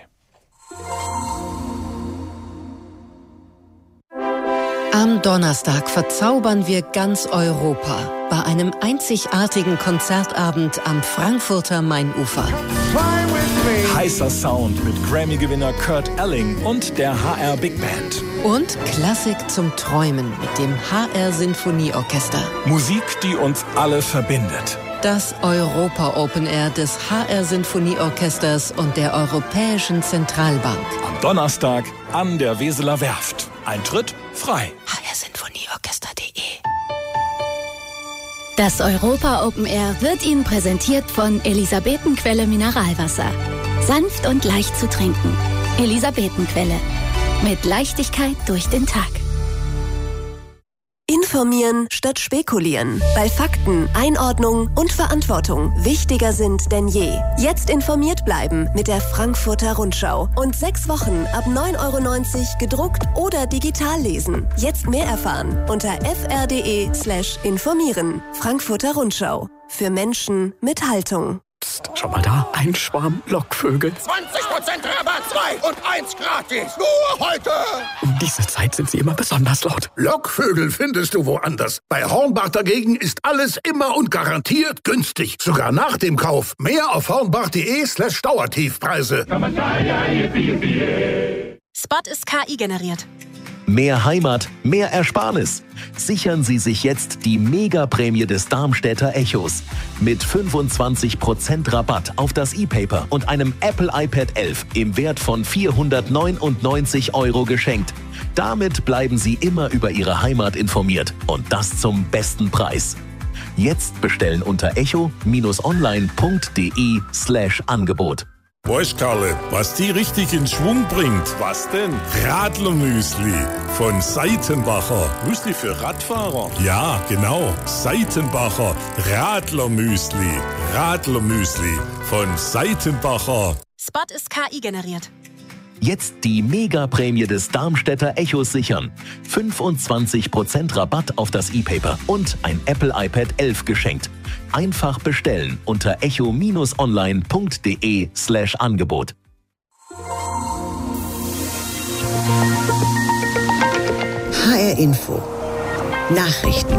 Am Donnerstag verzaubern wir ganz Europa bei einem einzigartigen Konzertabend am Frankfurter Mainufer. Heißer Sound mit Grammy-Gewinner Kurt Elling und der H R Big Band. Und Klassik zum Träumen mit dem H R Sinfonieorchester. Musik, die uns alle verbindet. Das Europa Open Air des H R Sinfonieorchesters und der Europäischen Zentralbank. Am Donnerstag an der Weseler Werft. Eintritt frei. H R Sinfonieorchester punkt de. Das Europa Open Air wird Ihnen präsentiert von Elisabetenquelle Mineralwasser. Sanft und leicht zu trinken. Elisabetenquelle. Mit Leichtigkeit durch den Tag. Informieren statt spekulieren. Weil Fakten, Einordnung und Verantwortung wichtiger sind denn je. Jetzt informiert bleiben mit der Frankfurter Rundschau. Und sechs Wochen ab neun Euro neunzig gedruckt oder digital lesen. Jetzt mehr erfahren unter fr.de slash informieren. Frankfurter Rundschau. Für Menschen mit Haltung. Psst, schau mal da, ein Schwarm Lockvögel. zwanzig Prozent Rabatt, zwei und eins gratis. Nur heute. Um diese Zeit sind sie immer besonders laut. Lockvögel findest du woanders. Bei Hornbach dagegen ist alles immer und garantiert günstig. Sogar nach dem Kauf. Mehr auf hornbach.de slash Dauertiefpreise. Spot ist K I generiert. Mehr Heimat, mehr Ersparnis. Sichern Sie sich jetzt die Megaprämie des Darmstädter Echos. Mit fünfundzwanzig Prozent Rabatt auf das E-Paper und einem Apple iPad elf im Wert von vierhundertneunundneunzig Euro geschenkt. Damit bleiben Sie immer über Ihre Heimat informiert und das zum besten Preis. Jetzt bestellen unter echo-online.de slash Angebot. Weißt Karle, was die richtig in Schwung bringt? Was denn? Radlermüsli von Seitenbacher. Müsli für Radfahrer? Ja, genau. Seitenbacher Radlermüsli. Radlermüsli von Seitenbacher. Spot ist K I generiert. Jetzt die Megaprämie des Darmstädter Echos sichern. fünfundzwanzig Prozent Rabatt auf das E-Paper und ein Apple iPad elf geschenkt. Einfach bestellen unter echo-online.de slash Angebot. H R Info Nachrichten.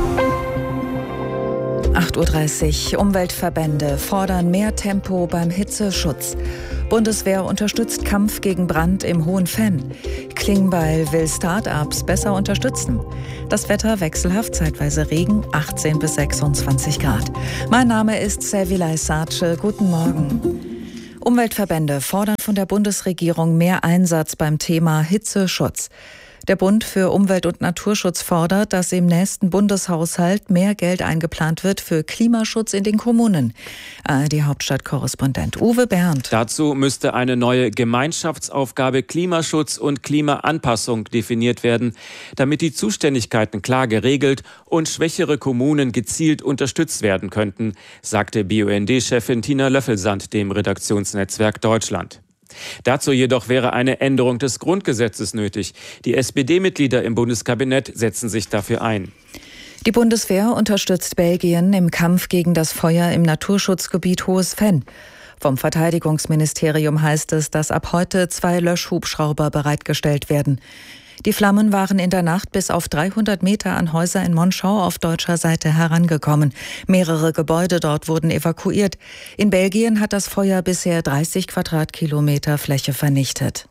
acht Uhr dreißig. Umweltverbände fordern mehr Tempo beim Hitzeschutz. Bundeswehr unterstützt Kampf gegen Brand im Hohen Fenn. Klingbeil will Start-ups besser unterstützen. Das Wetter wechselhaft, zeitweise Regen, achtzehn bis sechsundzwanzig Grad. Mein Name ist Servilay Sace. Guten Morgen. Umweltverbände fordern von der Bundesregierung mehr Einsatz beim Thema Hitzeschutz. Der Bund für Umwelt- und Naturschutz fordert, dass im nächsten Bundeshaushalt mehr Geld eingeplant wird für Klimaschutz in den Kommunen. A R D-Hauptstadtkorrespondent Uwe Bernd. Dazu müsste eine neue Gemeinschaftsaufgabe Klimaschutz und Klimaanpassung definiert werden, damit die Zuständigkeiten klar geregelt und schwächere Kommunen gezielt unterstützt werden könnten, sagte B U N D-Chefin Tina Löffelsand dem Redaktionsnetzwerk Deutschland. Dazu jedoch wäre eine Änderung des Grundgesetzes nötig. Die S P D-Mitglieder im Bundeskabinett setzen sich dafür ein. Die Bundeswehr unterstützt Belgien im Kampf gegen das Feuer im Naturschutzgebiet Hohes Fenn. Vom Verteidigungsministerium heißt es, dass ab heute zwei Löschhubschrauber bereitgestellt werden. Die Flammen waren in der Nacht bis auf dreihundert Meter an Häuser in Monschau auf deutscher Seite herangekommen. Mehrere Gebäude dort wurden evakuiert. In Belgien hat das Feuer bisher dreißig Quadratkilometer Fläche vernichtet.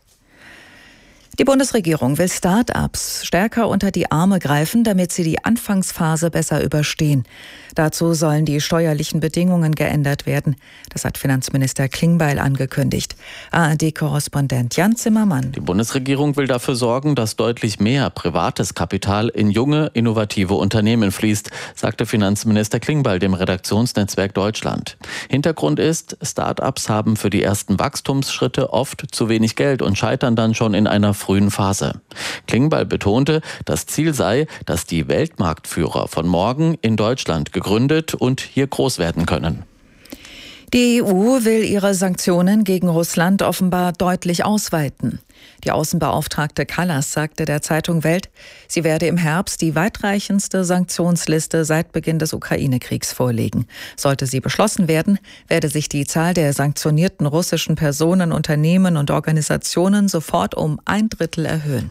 Die Bundesregierung will Start-ups stärker unter die Arme greifen, damit sie die Anfangsphase besser überstehen. Dazu sollen die steuerlichen Bedingungen geändert werden. Das hat Finanzminister Klingbeil angekündigt. A R D-Korrespondent Jan Zimmermann. Die Bundesregierung will dafür sorgen, dass deutlich mehr privates Kapital in junge, innovative Unternehmen fließt, sagte Finanzminister Klingbeil dem Redaktionsnetzwerk Deutschland. Hintergrund ist, Start-ups haben für die ersten Wachstumsschritte oft zu wenig Geld und scheitern dann schon in einer frühen Phase. Klingbeil betonte, das Ziel sei, dass die Weltmarktführer von morgen in Deutschland gegründet und hier groß werden können. Die E U will ihre Sanktionen gegen Russland offenbar deutlich ausweiten. Die Außenbeauftragte Kallas sagte der Zeitung Welt, sie werde im Herbst die weitreichendste Sanktionsliste seit Beginn des Ukraine-Kriegs vorlegen. Sollte sie beschlossen werden, werde sich die Zahl der sanktionierten russischen Personen, Unternehmen und Organisationen sofort um ein Drittel erhöhen.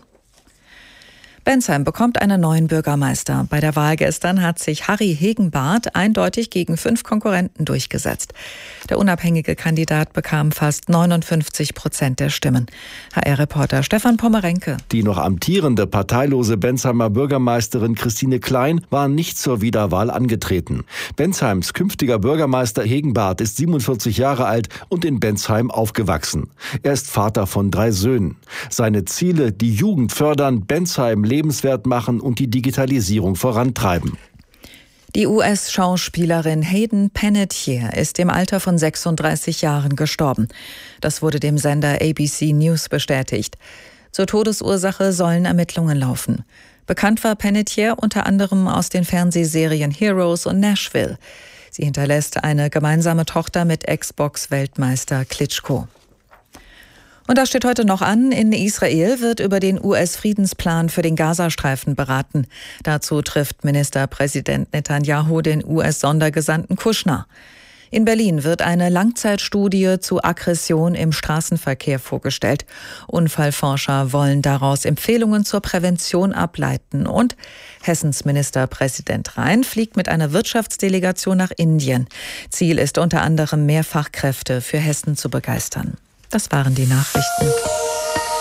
Bensheim bekommt einen neuen Bürgermeister. Bei der Wahl gestern hat sich Harry Hegenbarth eindeutig gegen fünf Konkurrenten durchgesetzt. Der unabhängige Kandidat bekam fast neunundfünfzig Prozent der Stimmen. H R-Reporter Stefan Pommerenke. Die noch amtierende parteilose Bensheimer Bürgermeisterin Christine Klein war nicht zur Wiederwahl angetreten. Bensheims künftiger Bürgermeister Hegenbarth ist siebenundvierzig Jahre alt und in Bensheim aufgewachsen. Er ist Vater von drei Söhnen. Seine Ziele, die Jugend fördern, Bensheim lebenswert machen und die Digitalisierung vorantreiben. Die U S-Schauspielerin Hayden Panettiere ist im Alter von sechsunddreißig Jahren gestorben. Das wurde dem Sender A B C News bestätigt. Zur Todesursache sollen Ermittlungen laufen. Bekannt war Panettiere unter anderem aus den Fernsehserien Heroes und Nashville. Sie hinterlässt eine gemeinsame Tochter mit Xbox-Weltmeister Klitschko. Und das steht heute noch an. In Israel wird über den U S-Friedensplan für den Gazastreifen beraten. Dazu trifft Ministerpräsident Netanyahu den U S-Sondergesandten Kushner. In Berlin wird eine Langzeitstudie zu Aggression im Straßenverkehr vorgestellt. Unfallforscher wollen daraus Empfehlungen zur Prävention ableiten. Und Hessens Ministerpräsident Rhein fliegt mit einer Wirtschaftsdelegation nach Indien. Ziel ist unter anderem, mehr Fachkräfte für Hessen zu begeistern. Das waren die Nachrichten.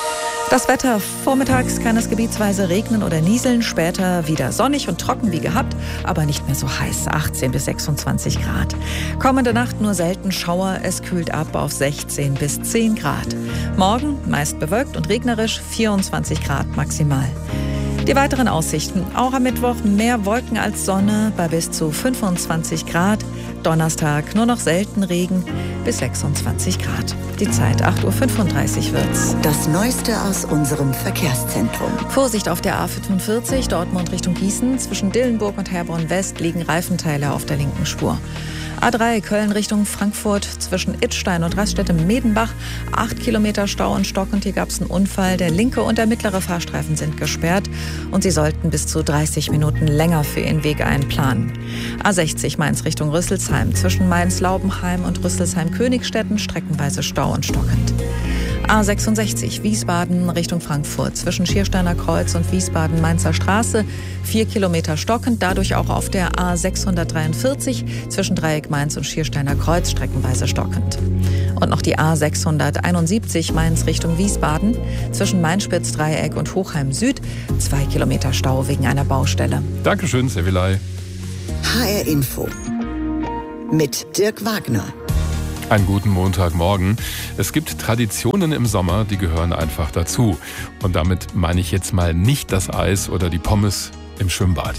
Das Wetter: Vormittags kann es gebietsweise regnen oder nieseln, später wieder sonnig und trocken wie gehabt, aber nicht mehr so heiß, achtzehn bis sechsundzwanzig Grad. Kommende Nacht nur selten Schauer, es kühlt ab auf sechzehn bis zehn Grad. Morgen meist bewölkt und regnerisch, vierundzwanzig Grad maximal. Die weiteren Aussichten: auch am Mittwoch mehr Wolken als Sonne bei bis zu fünfundzwanzig Grad. Donnerstag nur noch selten Regen bis sechsundzwanzig Grad. Die Zeit acht Uhr fünfunddreißig wird's. Das Neueste aus unserem Verkehrszentrum. Vorsicht auf der A fünfundvierzig, Dortmund Richtung Gießen. Zwischen Dillenburg und Herborn West liegen Reifenteile auf der linken Spur. A drei Köln Richtung Frankfurt, zwischen Idstein und Raststätte-Medenbach. Acht Kilometer Stau und stockend. Hier gab es einen Unfall. Der linke und der mittlere Fahrstreifen sind gesperrt. Und Sie sollten bis zu dreißig Minuten länger für Ihren Weg einplanen. A sechzig Mainz Richtung Rüsselsheim. Zwischen Mainz-Laubenheim und Rüsselsheim-Königstetten streckenweise Stau und stockend. A sechsundsechzig Wiesbaden Richtung Frankfurt. Zwischen Schiersteiner Kreuz und Wiesbaden-Mainzer Straße. Vier Kilometer stockend. Dadurch auch auf der A sechshundertdreiundvierzig zwischen Dreieck Mainz und Schiersteiner Kreuz streckenweise stockend. Und noch die A sechshunderteinundsiebzig Mainz Richtung Wiesbaden. Zwischen Mainspitz-Dreieck und Hochheim Süd. Zwei Kilometer Stau wegen einer Baustelle. Dankeschön, Sevilay. H R Info mit Dirk Wagner. Einen guten Montagmorgen. Es gibt Traditionen im Sommer, die gehören einfach dazu. Und damit meine ich jetzt mal nicht das Eis oder die Pommes im Schwimmbad.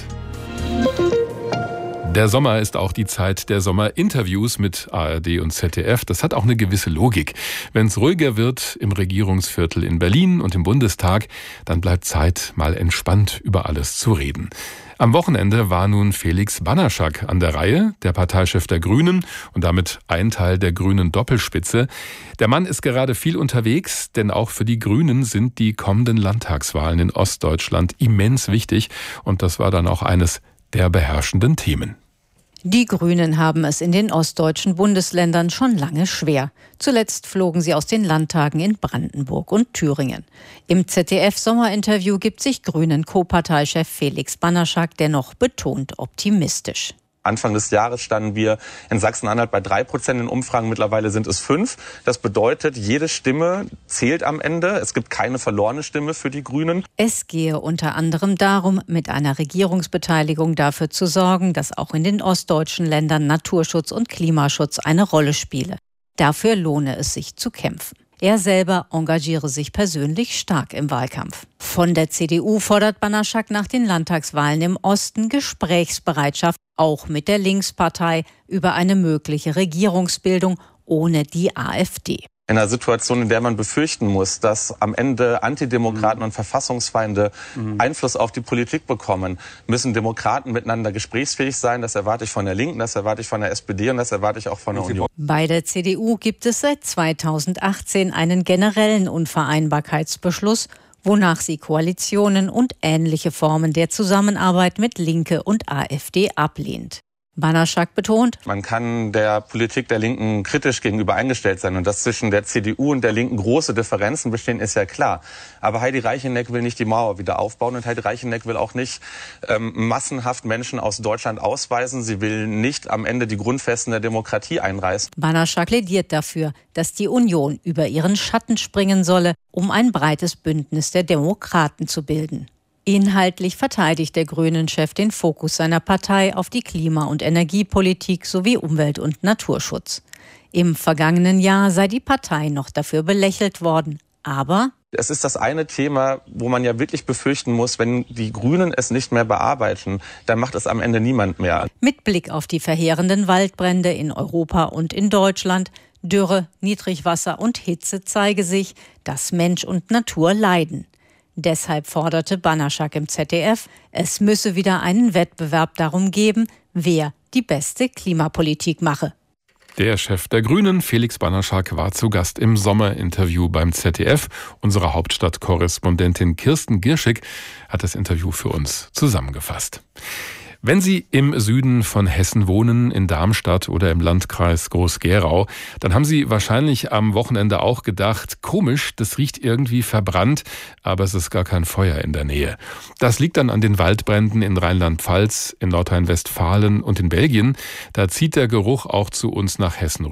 Der Sommer ist auch die Zeit der Sommerinterviews mit A R D und Z D F. Das hat auch eine gewisse Logik. Wenn es ruhiger wird im Regierungsviertel in Berlin und im Bundestag, dann bleibt Zeit, mal entspannt über alles zu reden. Am Wochenende war nun Felix Banaschak an der Reihe, der Parteichef der Grünen und damit ein Teil der grünen Doppelspitze. Der Mann ist gerade viel unterwegs, denn auch für die Grünen sind die kommenden Landtagswahlen in Ostdeutschland immens wichtig. Und das war dann auch eines der beherrschenden Themen. Die Grünen haben es in den ostdeutschen Bundesländern schon lange schwer. Zuletzt flogen sie aus den Landtagen in Brandenburg und Thüringen. Im Z D F-Sommerinterview gibt sich Grünen-Co-Parteichef Felix Banaschak dennoch betont optimistisch. Anfang des Jahres standen wir in Sachsen-Anhalt bei drei Prozent in Umfragen. Mittlerweile sind es fünf. Das bedeutet, jede Stimme zählt am Ende. Es gibt keine verlorene Stimme für die Grünen. Es gehe unter anderem darum, mit einer Regierungsbeteiligung dafür zu sorgen, dass auch in den ostdeutschen Ländern Naturschutz und Klimaschutz eine Rolle spiele. Dafür lohne es sich zu kämpfen. Er selber engagiere sich persönlich stark im Wahlkampf. Von der C D U fordert Banaschak nach den Landtagswahlen im Osten Gesprächsbereitschaft, auch mit der Linkspartei, über eine mögliche Regierungsbildung ohne die AfD. In einer Situation, in der man befürchten muss, dass am Ende Antidemokraten mhm. und Verfassungsfeinde mhm. Einfluss auf die Politik bekommen, müssen Demokraten miteinander gesprächsfähig sein. Das erwarte ich von der Linken, das erwarte ich von der S P D und das erwarte ich auch von der Union. Bei der C D U gibt es seit zweitausendachtzehn einen generellen Unvereinbarkeitsbeschluss, wonach sie Koalitionen und ähnliche Formen der Zusammenarbeit mit Linke und AfD ablehnt. Banaschak betont: Man kann der Politik der Linken kritisch gegenüber eingestellt sein. Und dass zwischen der C D U und der Linken große Differenzen bestehen, ist ja klar. Aber Heidi Reicheneck will nicht die Mauer wieder aufbauen. Und Heidi Reicheneck will auch nicht ähm, massenhaft Menschen aus Deutschland ausweisen. Sie will nicht am Ende die Grundfesten der Demokratie einreißen. Banaschak plädiert dafür, dass die Union über ihren Schatten springen solle, um ein breites Bündnis der Demokraten zu bilden. Inhaltlich verteidigt der Grünen-Chef den Fokus seiner Partei auf die Klima- und Energiepolitik sowie Umwelt- und Naturschutz. Im vergangenen Jahr sei die Partei noch dafür belächelt worden. Aber es ist das eine Thema, wo man ja wirklich befürchten muss, wenn die Grünen es nicht mehr bearbeiten, dann macht es am Ende niemand mehr. Mit Blick auf die verheerenden Waldbrände in Europa und in Deutschland, Dürre, Niedrigwasser und Hitze zeige sich, dass Mensch und Natur leiden. Deshalb forderte Banaschak im Z D F, es müsse wieder einen Wettbewerb darum geben, wer die beste Klimapolitik mache. Der Chef der Grünen, Felix Banaschak, war zu Gast im Sommerinterview beim Z D F. Unsere Hauptstadtkorrespondentin Kirsten Gierschig hat das Interview für uns zusammengefasst. Wenn Sie im Süden von Hessen wohnen, in Darmstadt oder im Landkreis Groß-Gerau, dann haben Sie wahrscheinlich am Wochenende auch gedacht, komisch, das riecht irgendwie verbrannt, aber es ist gar kein Feuer in der Nähe. Das liegt dann an den Waldbränden in Rheinland-Pfalz, in Nordrhein-Westfalen und in Belgien. Da zieht der Geruch auch zu uns nach Hessen rüber.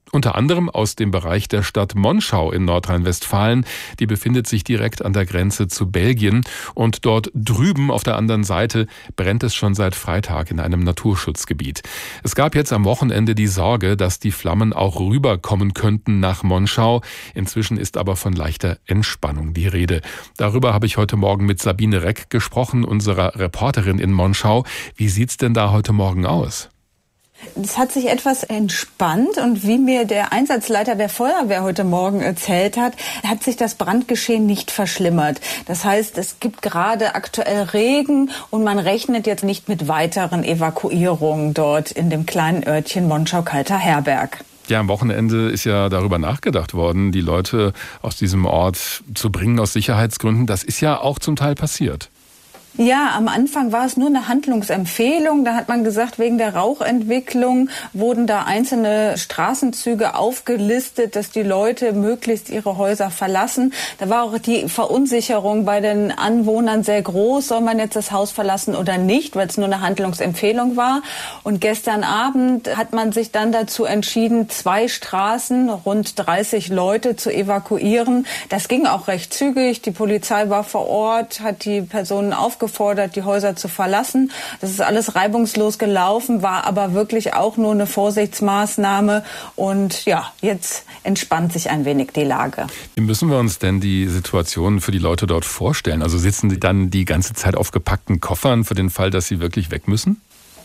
Unter anderem aus dem Bereich der Stadt Monschau in Nordrhein-Westfalen. Die befindet sich direkt an der Grenze zu Belgien. Und dort drüben auf der anderen Seite brennt es schon seit Freitag in einem Naturschutzgebiet. Es gab jetzt am Wochenende die Sorge, dass die Flammen auch rüberkommen könnten nach Monschau. Inzwischen ist aber von leichter Entspannung die Rede. Darüber habe ich heute Morgen mit Sabine Reck gesprochen, unserer Reporterin in Monschau. Wie sieht's denn da heute Morgen aus? Es hat sich etwas entspannt und wie mir der Einsatzleiter der Feuerwehr heute Morgen erzählt hat, hat sich das Brandgeschehen nicht verschlimmert. Das heißt, es gibt gerade aktuell Regen und man rechnet jetzt nicht mit weiteren Evakuierungen dort in dem kleinen Örtchen Monschau-Kalter Herberg. Ja, am Wochenende ist ja darüber nachgedacht worden, die Leute aus diesem Ort zu bringen aus Sicherheitsgründen. Das ist ja auch zum Teil passiert. Ja, am Anfang war es nur eine Handlungsempfehlung. Da hat man gesagt, wegen der Rauchentwicklung wurden da einzelne Straßenzüge aufgelistet, dass die Leute möglichst ihre Häuser verlassen. Da war auch die Verunsicherung bei den Anwohnern sehr groß. Soll man jetzt das Haus verlassen oder nicht, weil es nur eine Handlungsempfehlung war. Und gestern Abend hat man sich dann dazu entschieden, zwei Straßen, rund dreißig Leute zu evakuieren. Das ging auch recht zügig. Die Polizei war vor Ort, hat die Personen aufgefordert, gefordert, die Häuser zu verlassen. Das ist alles reibungslos gelaufen, war aber wirklich auch nur eine Vorsichtsmaßnahme. Und ja, jetzt entspannt sich ein wenig die Lage. Wie müssen wir uns denn die Situation für die Leute dort vorstellen? Also sitzen sie dann die ganze Zeit auf gepackten Koffern für den Fall, dass sie wirklich weg müssen?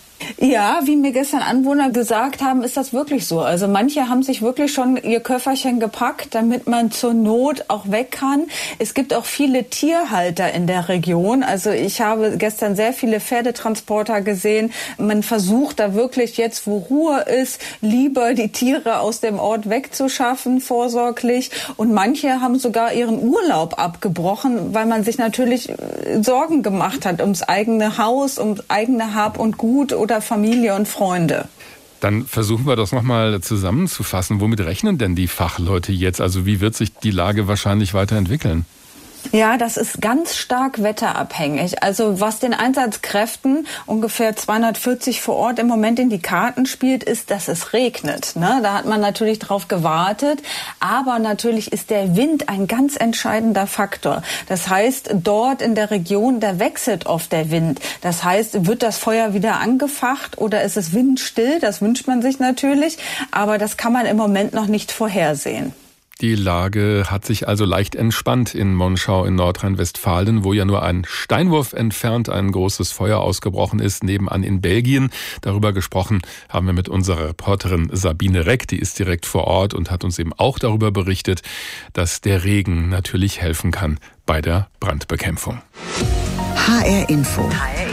Ja, wie mir gestern Anwohner gesagt haben, ist das wirklich so. Also manche haben sich wirklich schon ihr Köfferchen gepackt, damit man zur Not auch weg kann. Es gibt auch viele Tierhalter in der Region. Also ich habe gestern sehr viele Pferdetransporter gesehen. Man versucht da wirklich jetzt, wo Ruhe ist, lieber die Tiere aus dem Ort wegzuschaffen, vorsorglich. Und manche haben sogar ihren Urlaub abgebrochen, weil man sich natürlich Sorgen gemacht hat ums eigene Haus, ums eigene Hab und Gut oder Familie und Freunde. Dann versuchen wir das nochmal zusammenzufassen. Womit rechnen denn die Fachleute jetzt? Also wie wird sich die Lage wahrscheinlich weiterentwickeln? Ja, das ist ganz stark wetterabhängig. Also was den Einsatzkräften, ungefähr zweihundertvierzig vor Ort, im Moment in die Karten spielt, ist, dass es regnet. Ne? Da hat man natürlich drauf gewartet. Aber natürlich ist der Wind ein ganz entscheidender Faktor. Das heißt, dort in der Region, da wechselt oft der Wind. Das heißt, wird das Feuer wieder angefacht oder ist es windstill? Das wünscht man sich natürlich. Aber das kann man im Moment noch nicht vorhersehen. Die Lage hat sich also leicht entspannt in Monschau in Nordrhein-Westfalen, wo ja nur ein Steinwurf entfernt ein großes Feuer ausgebrochen ist, nebenan in Belgien. Darüber gesprochen haben wir mit unserer Reporterin Sabine Reck, die ist direkt vor Ort und hat uns eben auch darüber berichtet, dass der Regen natürlich helfen kann bei der Brandbekämpfung. H R Info.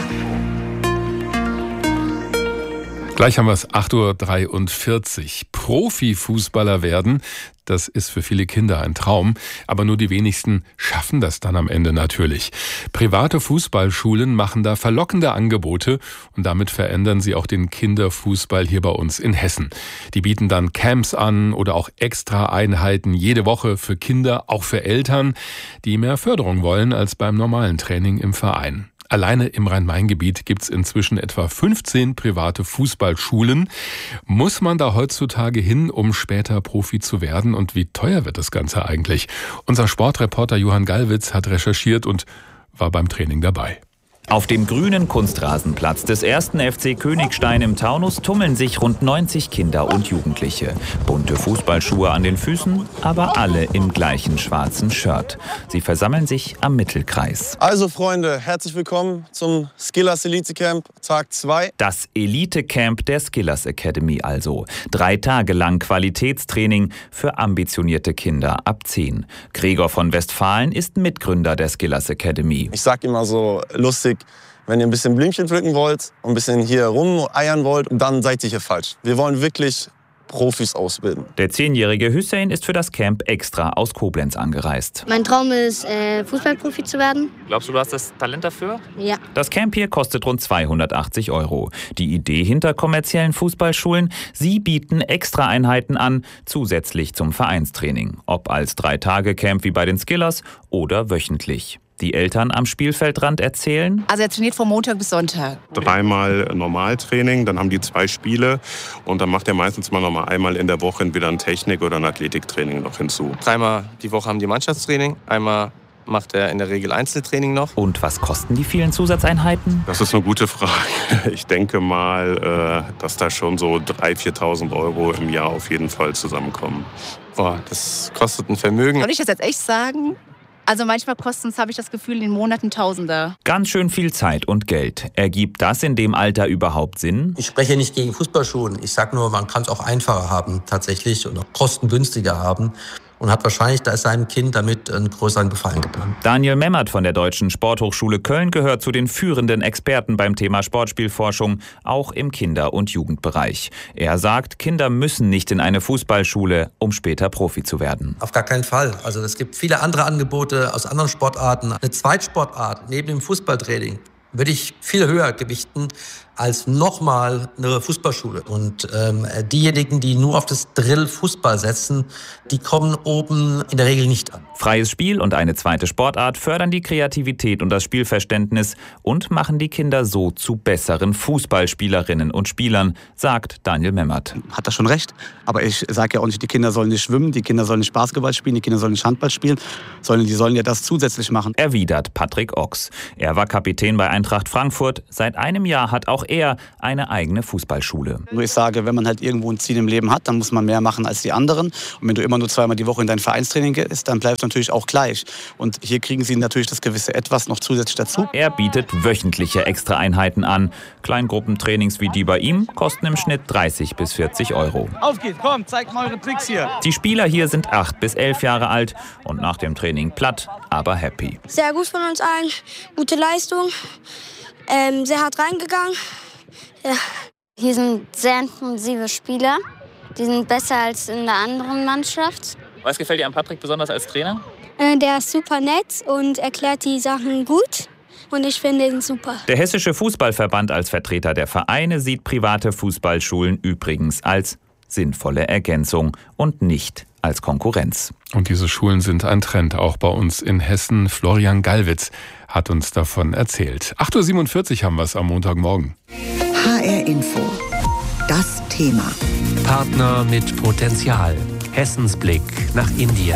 Gleich haben wir es, acht Uhr dreiundvierzig. Profifußballer werden, das ist für viele Kinder ein Traum, aber nur die wenigsten schaffen das dann am Ende natürlich. Private Fußballschulen machen da verlockende Angebote und damit verändern sie auch den Kinderfußball hier bei uns in Hessen. Die bieten dann Camps an oder auch Extra-Einheiten jede Woche für Kinder, auch für Eltern, die mehr Förderung wollen als beim normalen Training im Verein. Alleine im Rhein-Main-Gebiet gibt es inzwischen etwa fünfzehn private Fußballschulen. Muss man da heutzutage hin, um später Profi zu werden? Und wie teuer wird das Ganze eigentlich? Unser Sportreporter Johann Gallwitz hat recherchiert und war beim Training dabei. Auf dem grünen Kunstrasenplatz des ersten F C Königstein im Taunus tummeln sich rund neunzig Kinder und Jugendliche. Bunte Fußballschuhe an den Füßen, aber alle im gleichen schwarzen Shirt. Sie versammeln sich am Mittelkreis. Also Freunde, herzlich willkommen zum Skillers Elite Camp Tag zwei. Das Elite Camp der Skillers Academy also. Drei Tage lang Qualitätstraining für ambitionierte Kinder ab zehn. Gregor von Westfalen ist Mitgründer der Skillers Academy. Ich sag immer so lustig, wenn ihr ein bisschen Blümchen pflücken wollt und ein bisschen hier rumeiern wollt, dann seid ihr hier falsch. Wir wollen wirklich Profis ausbilden. Der zehnjährige Hüseyin ist für das Camp extra aus Koblenz angereist. Mein Traum ist, äh, Fußballprofi zu werden. Glaubst du, du hast das Talent dafür? Ja. Das Camp hier kostet rund zweihundertachtzig Euro. Die Idee hinter kommerziellen Fußballschulen, sie bieten Extra-Einheiten an, zusätzlich zum Vereinstraining. Ob als Drei-Tage-Camp wie bei den Skillers oder wöchentlich. Die Eltern am Spielfeldrand erzählen: Also er trainiert von Montag bis Sonntag. Dreimal Normaltraining, dann haben die zwei Spiele und dann macht er meistens mal noch mal einmal in der Woche entweder ein Technik- oder ein Athletiktraining noch hinzu. Dreimal die Woche haben die Mannschaftstraining, einmal macht er in der Regel Einzeltraining noch. Und was kosten die vielen Zusatzeinheiten? Das ist eine gute Frage. Ich denke mal, dass da schon so dreitausend, viertausend Euro im Jahr auf jeden Fall zusammenkommen. Boah, das kostet ein Vermögen. Soll ich das jetzt echt sagen? Also manchmal kosten es, habe ich das Gefühl, in den Monaten Tausender. Ganz schön viel Zeit und Geld. Ergibt das in dem Alter überhaupt Sinn? Ich spreche nicht gegen Fußballschulen. Ich sage nur, man kann es auch einfacher haben tatsächlich und auch kostengünstiger haben. Und hat wahrscheinlich, da ist seinem Kind damit einen größeren Gefallen getan. Daniel Memmert von der Deutschen Sporthochschule Köln gehört zu den führenden Experten beim Thema Sportspielforschung, auch im Kinder- und Jugendbereich. Er sagt, Kinder müssen nicht in eine Fußballschule, um später Profi zu werden. Auf gar keinen Fall. Also es gibt viele andere Angebote aus anderen Sportarten. Eine Zweitsportart neben dem Fußballtraining würde ich viel höher gewichten als nochmal eine Fußballschule. Und ähm, diejenigen, die nur auf das Drill Fußball setzen, die kommen oben in der Regel nicht an. Freies Spiel und eine zweite Sportart fördern die Kreativität und das Spielverständnis und machen die Kinder so zu besseren Fußballspielerinnen und Spielern, sagt Daniel Memmert. Hat er schon recht, aber ich sage ja auch nicht, die Kinder sollen nicht schwimmen, die Kinder sollen nicht Basketball spielen, die Kinder sollen nicht Handball spielen, sondern die sollen ja das zusätzlich machen. Erwidert Patrick Ochs. Er war Kapitän bei Eintracht Frankfurt. Seit einem Jahr hat auch er eine eigene Fußballschule. Nur ich sage, wenn man halt irgendwo ein Ziel im Leben hat, dann muss man mehr machen als die anderen. Und wenn du immer nur zweimal die Woche in dein Vereinstraining gehst, dann bleibt es natürlich auch gleich. Und hier kriegen sie natürlich das gewisse Etwas noch zusätzlich dazu. Er bietet wöchentliche Extraeinheiten an. Kleingruppentrainings wie die bei ihm kosten im Schnitt dreißig bis vierzig Euro. Auf geht's, komm, zeigt mal eure Tricks hier. Die Spieler hier sind acht bis elf Jahre alt und nach dem Training platt, aber happy. Sehr gut von uns allen, gute Leistung. Ähm, sehr hart reingegangen. Ja. Hier sind sehr intensive Spieler. Die sind besser als in der anderen Mannschaft. Was gefällt dir an Patrick besonders als Trainer? Äh, der ist super nett und erklärt die Sachen gut. Und ich finde ihn super. Der Hessische Fußballverband als Vertreter der Vereine sieht private Fußballschulen übrigens als sinnvolle Ergänzung und nicht als Konkurrenz. Und diese Schulen sind ein Trend, auch bei uns in Hessen. Florian Gallwitz hat uns davon erzählt. acht Uhr siebenundvierzig haben wir es am Montagmorgen. H R Info. Das Thema. Partner mit Potenzial. Hessens Blick nach Indien.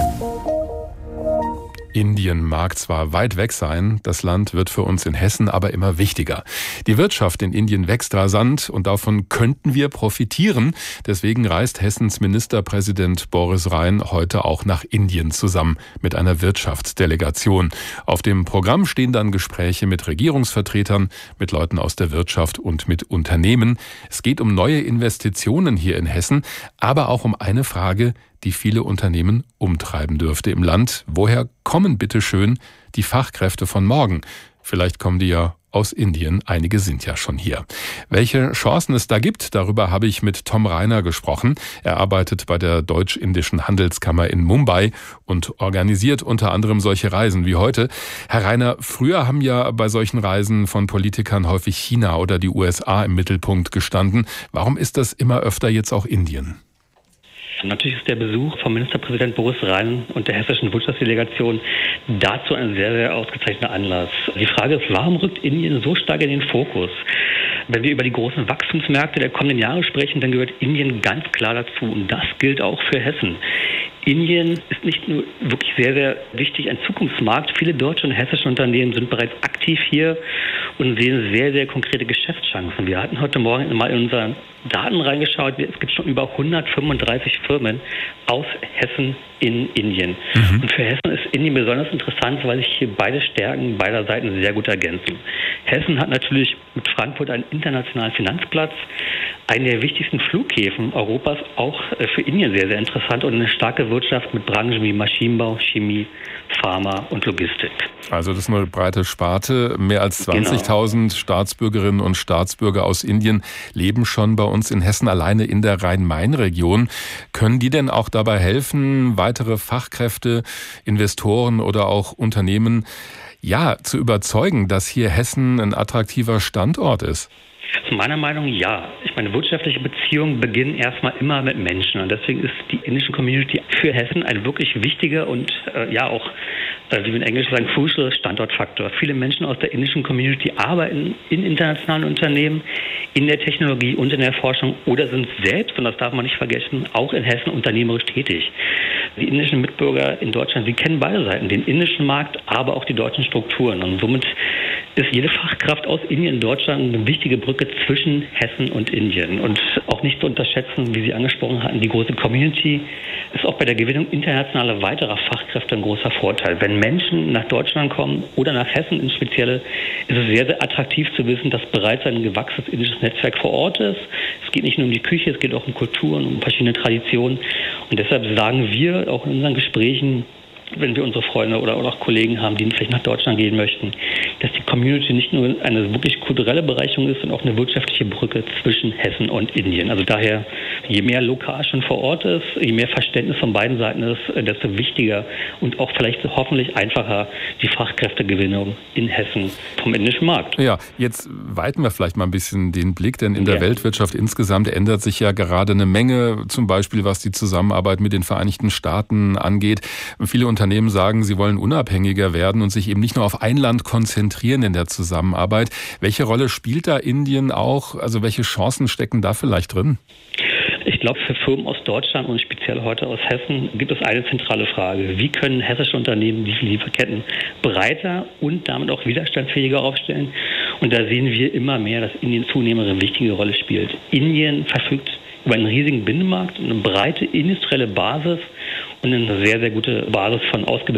Indien mag zwar weit weg sein, das Land wird für uns in Hessen aber immer wichtiger. Die Wirtschaft in Indien wächst rasant und davon könnten wir profitieren. Deswegen reist Hessens Ministerpräsident Boris Rhein heute auch nach Indien zusammen mit einer Wirtschaftsdelegation. Auf dem Programm stehen dann Gespräche mit Regierungsvertretern, mit Leuten aus der Wirtschaft und mit Unternehmen. Es geht um neue Investitionen hier in Hessen, aber auch um eine Frage, die viele Unternehmen umtreiben dürfte im Land. Woher kommen bitte schön die Fachkräfte von morgen? Vielleicht kommen die ja aus Indien, einige sind ja schon hier. Welche Chancen es da gibt, darüber habe ich mit Tom Reiner gesprochen. Er arbeitet bei der Deutsch-Indischen Handelskammer in Mumbai und organisiert unter anderem solche Reisen wie heute. Herr Reiner, früher haben ja bei solchen Reisen von Politikern häufig China oder die U S A im Mittelpunkt gestanden. Warum ist das immer öfter jetzt auch Indien? Natürlich ist der Besuch vom Ministerpräsident Boris Rhein und der hessischen Wirtschaftsdelegation dazu ein sehr, sehr ausgezeichneter Anlass. Die Frage ist, warum rückt Indien so stark in den Fokus? Wenn wir über die großen Wachstumsmärkte der kommenden Jahre sprechen, dann gehört Indien ganz klar dazu. Und das gilt auch für Hessen. Indien ist nicht nur wirklich sehr, sehr wichtig ein Zukunftsmarkt. Viele deutsche und hessische Unternehmen sind bereits aktiv hier und sehen sehr, sehr konkrete Geschäftschancen. Wir hatten heute Morgen mal in unsere Daten reingeschaut. Es gibt schon über hundertfünfunddreißig Firmen aus Hessen in Indien. Mhm. Und für Hessen ist Indien besonders interessant, weil sich hier beide Stärken beider Seiten sehr gut ergänzen. Hessen hat natürlich mit Frankfurt einen internationalen Finanzplatz, einen der wichtigsten Flughäfen Europas, auch für Indien sehr, sehr interessant und eine starke Wirtschaft mit Branchen wie Maschinenbau, Chemie, Pharma und Logistik. Also das ist eine breite Sparte. Mehr als zwanzigtausend genau. Staatsbürgerinnen und Staatsbürger aus Indien leben schon bei uns in Hessen, alleine in der Rhein-Main-Region. Können die denn auch dabei helfen, weitere Fachkräfte, Investoren oder auch Unternehmen ja, zu überzeugen, dass hier Hessen ein attraktiver Standort ist? Aus meiner Meinung ja. Ich meine, wirtschaftliche Beziehungen beginnen erstmal immer mit Menschen. Und deswegen ist die indische Community für Hessen ein wirklich wichtiger und äh, ja auch, äh, wie wir in Englisch sagen, crucial Standortfaktor. Viele Menschen aus der indischen Community arbeiten in internationalen Unternehmen, in der Technologie und in der Forschung oder sind selbst, und das darf man nicht vergessen, auch in Hessen unternehmerisch tätig. Die indischen Mitbürger in Deutschland, sie kennen beide Seiten, den indischen Markt, aber auch die deutschen Strukturen. Und somit ist jede Fachkraft aus Indien in Deutschland eine wichtige Brücke zwischen Hessen und Indien. Und auch nicht zu unterschätzen, wie Sie angesprochen hatten, die große Community ist auch bei der Gewinnung internationaler weiterer Fachkräfte ein großer Vorteil. Wenn Menschen nach Deutschland kommen oder nach Hessen ins Spezielle, ist es sehr, sehr attraktiv zu wissen, dass bereits ein gewachsenes indisches Netzwerk vor Ort ist. Es geht nicht nur um die Küche, es geht auch um Kulturen, um verschiedene Traditionen. Und deshalb sagen wir auch in unseren Gesprächen, wenn wir unsere Freunde oder auch Kollegen haben, die vielleicht nach Deutschland gehen möchten, dass die Community nicht nur eine wirklich kulturelle Bereicherung ist, sondern auch eine wirtschaftliche Brücke zwischen Hessen und Indien. Also daher, je mehr lokal schon vor Ort ist, je mehr Verständnis von beiden Seiten ist, desto wichtiger und auch vielleicht hoffentlich einfacher die Fachkräftegewinnung in Hessen vom indischen Markt. Ja, jetzt weiten wir vielleicht mal ein bisschen den Blick, denn in der ja. Weltwirtschaft insgesamt ändert sich ja gerade eine Menge, zum Beispiel was die Zusammenarbeit mit den Vereinigten Staaten angeht. Viele Unternehmen sagen, sie wollen unabhängiger werden und sich eben nicht nur auf ein Land konzentrieren in der Zusammenarbeit. Welche Rolle spielt da Indien auch? Also welche Chancen stecken da vielleicht drin? Ich glaube, für Firmen aus Deutschland und speziell heute aus Hessen gibt es eine zentrale Frage. Wie können hessische Unternehmen die Lieferketten breiter und damit auch widerstandsfähiger aufstellen? Und da sehen wir immer mehr, dass Indien zunehmend eine wichtige Rolle spielt. Indien verfügt über einen riesigen Binnenmarkt, eine breite industrielle Basis und eine sehr, sehr gute Basis von ausgebildeten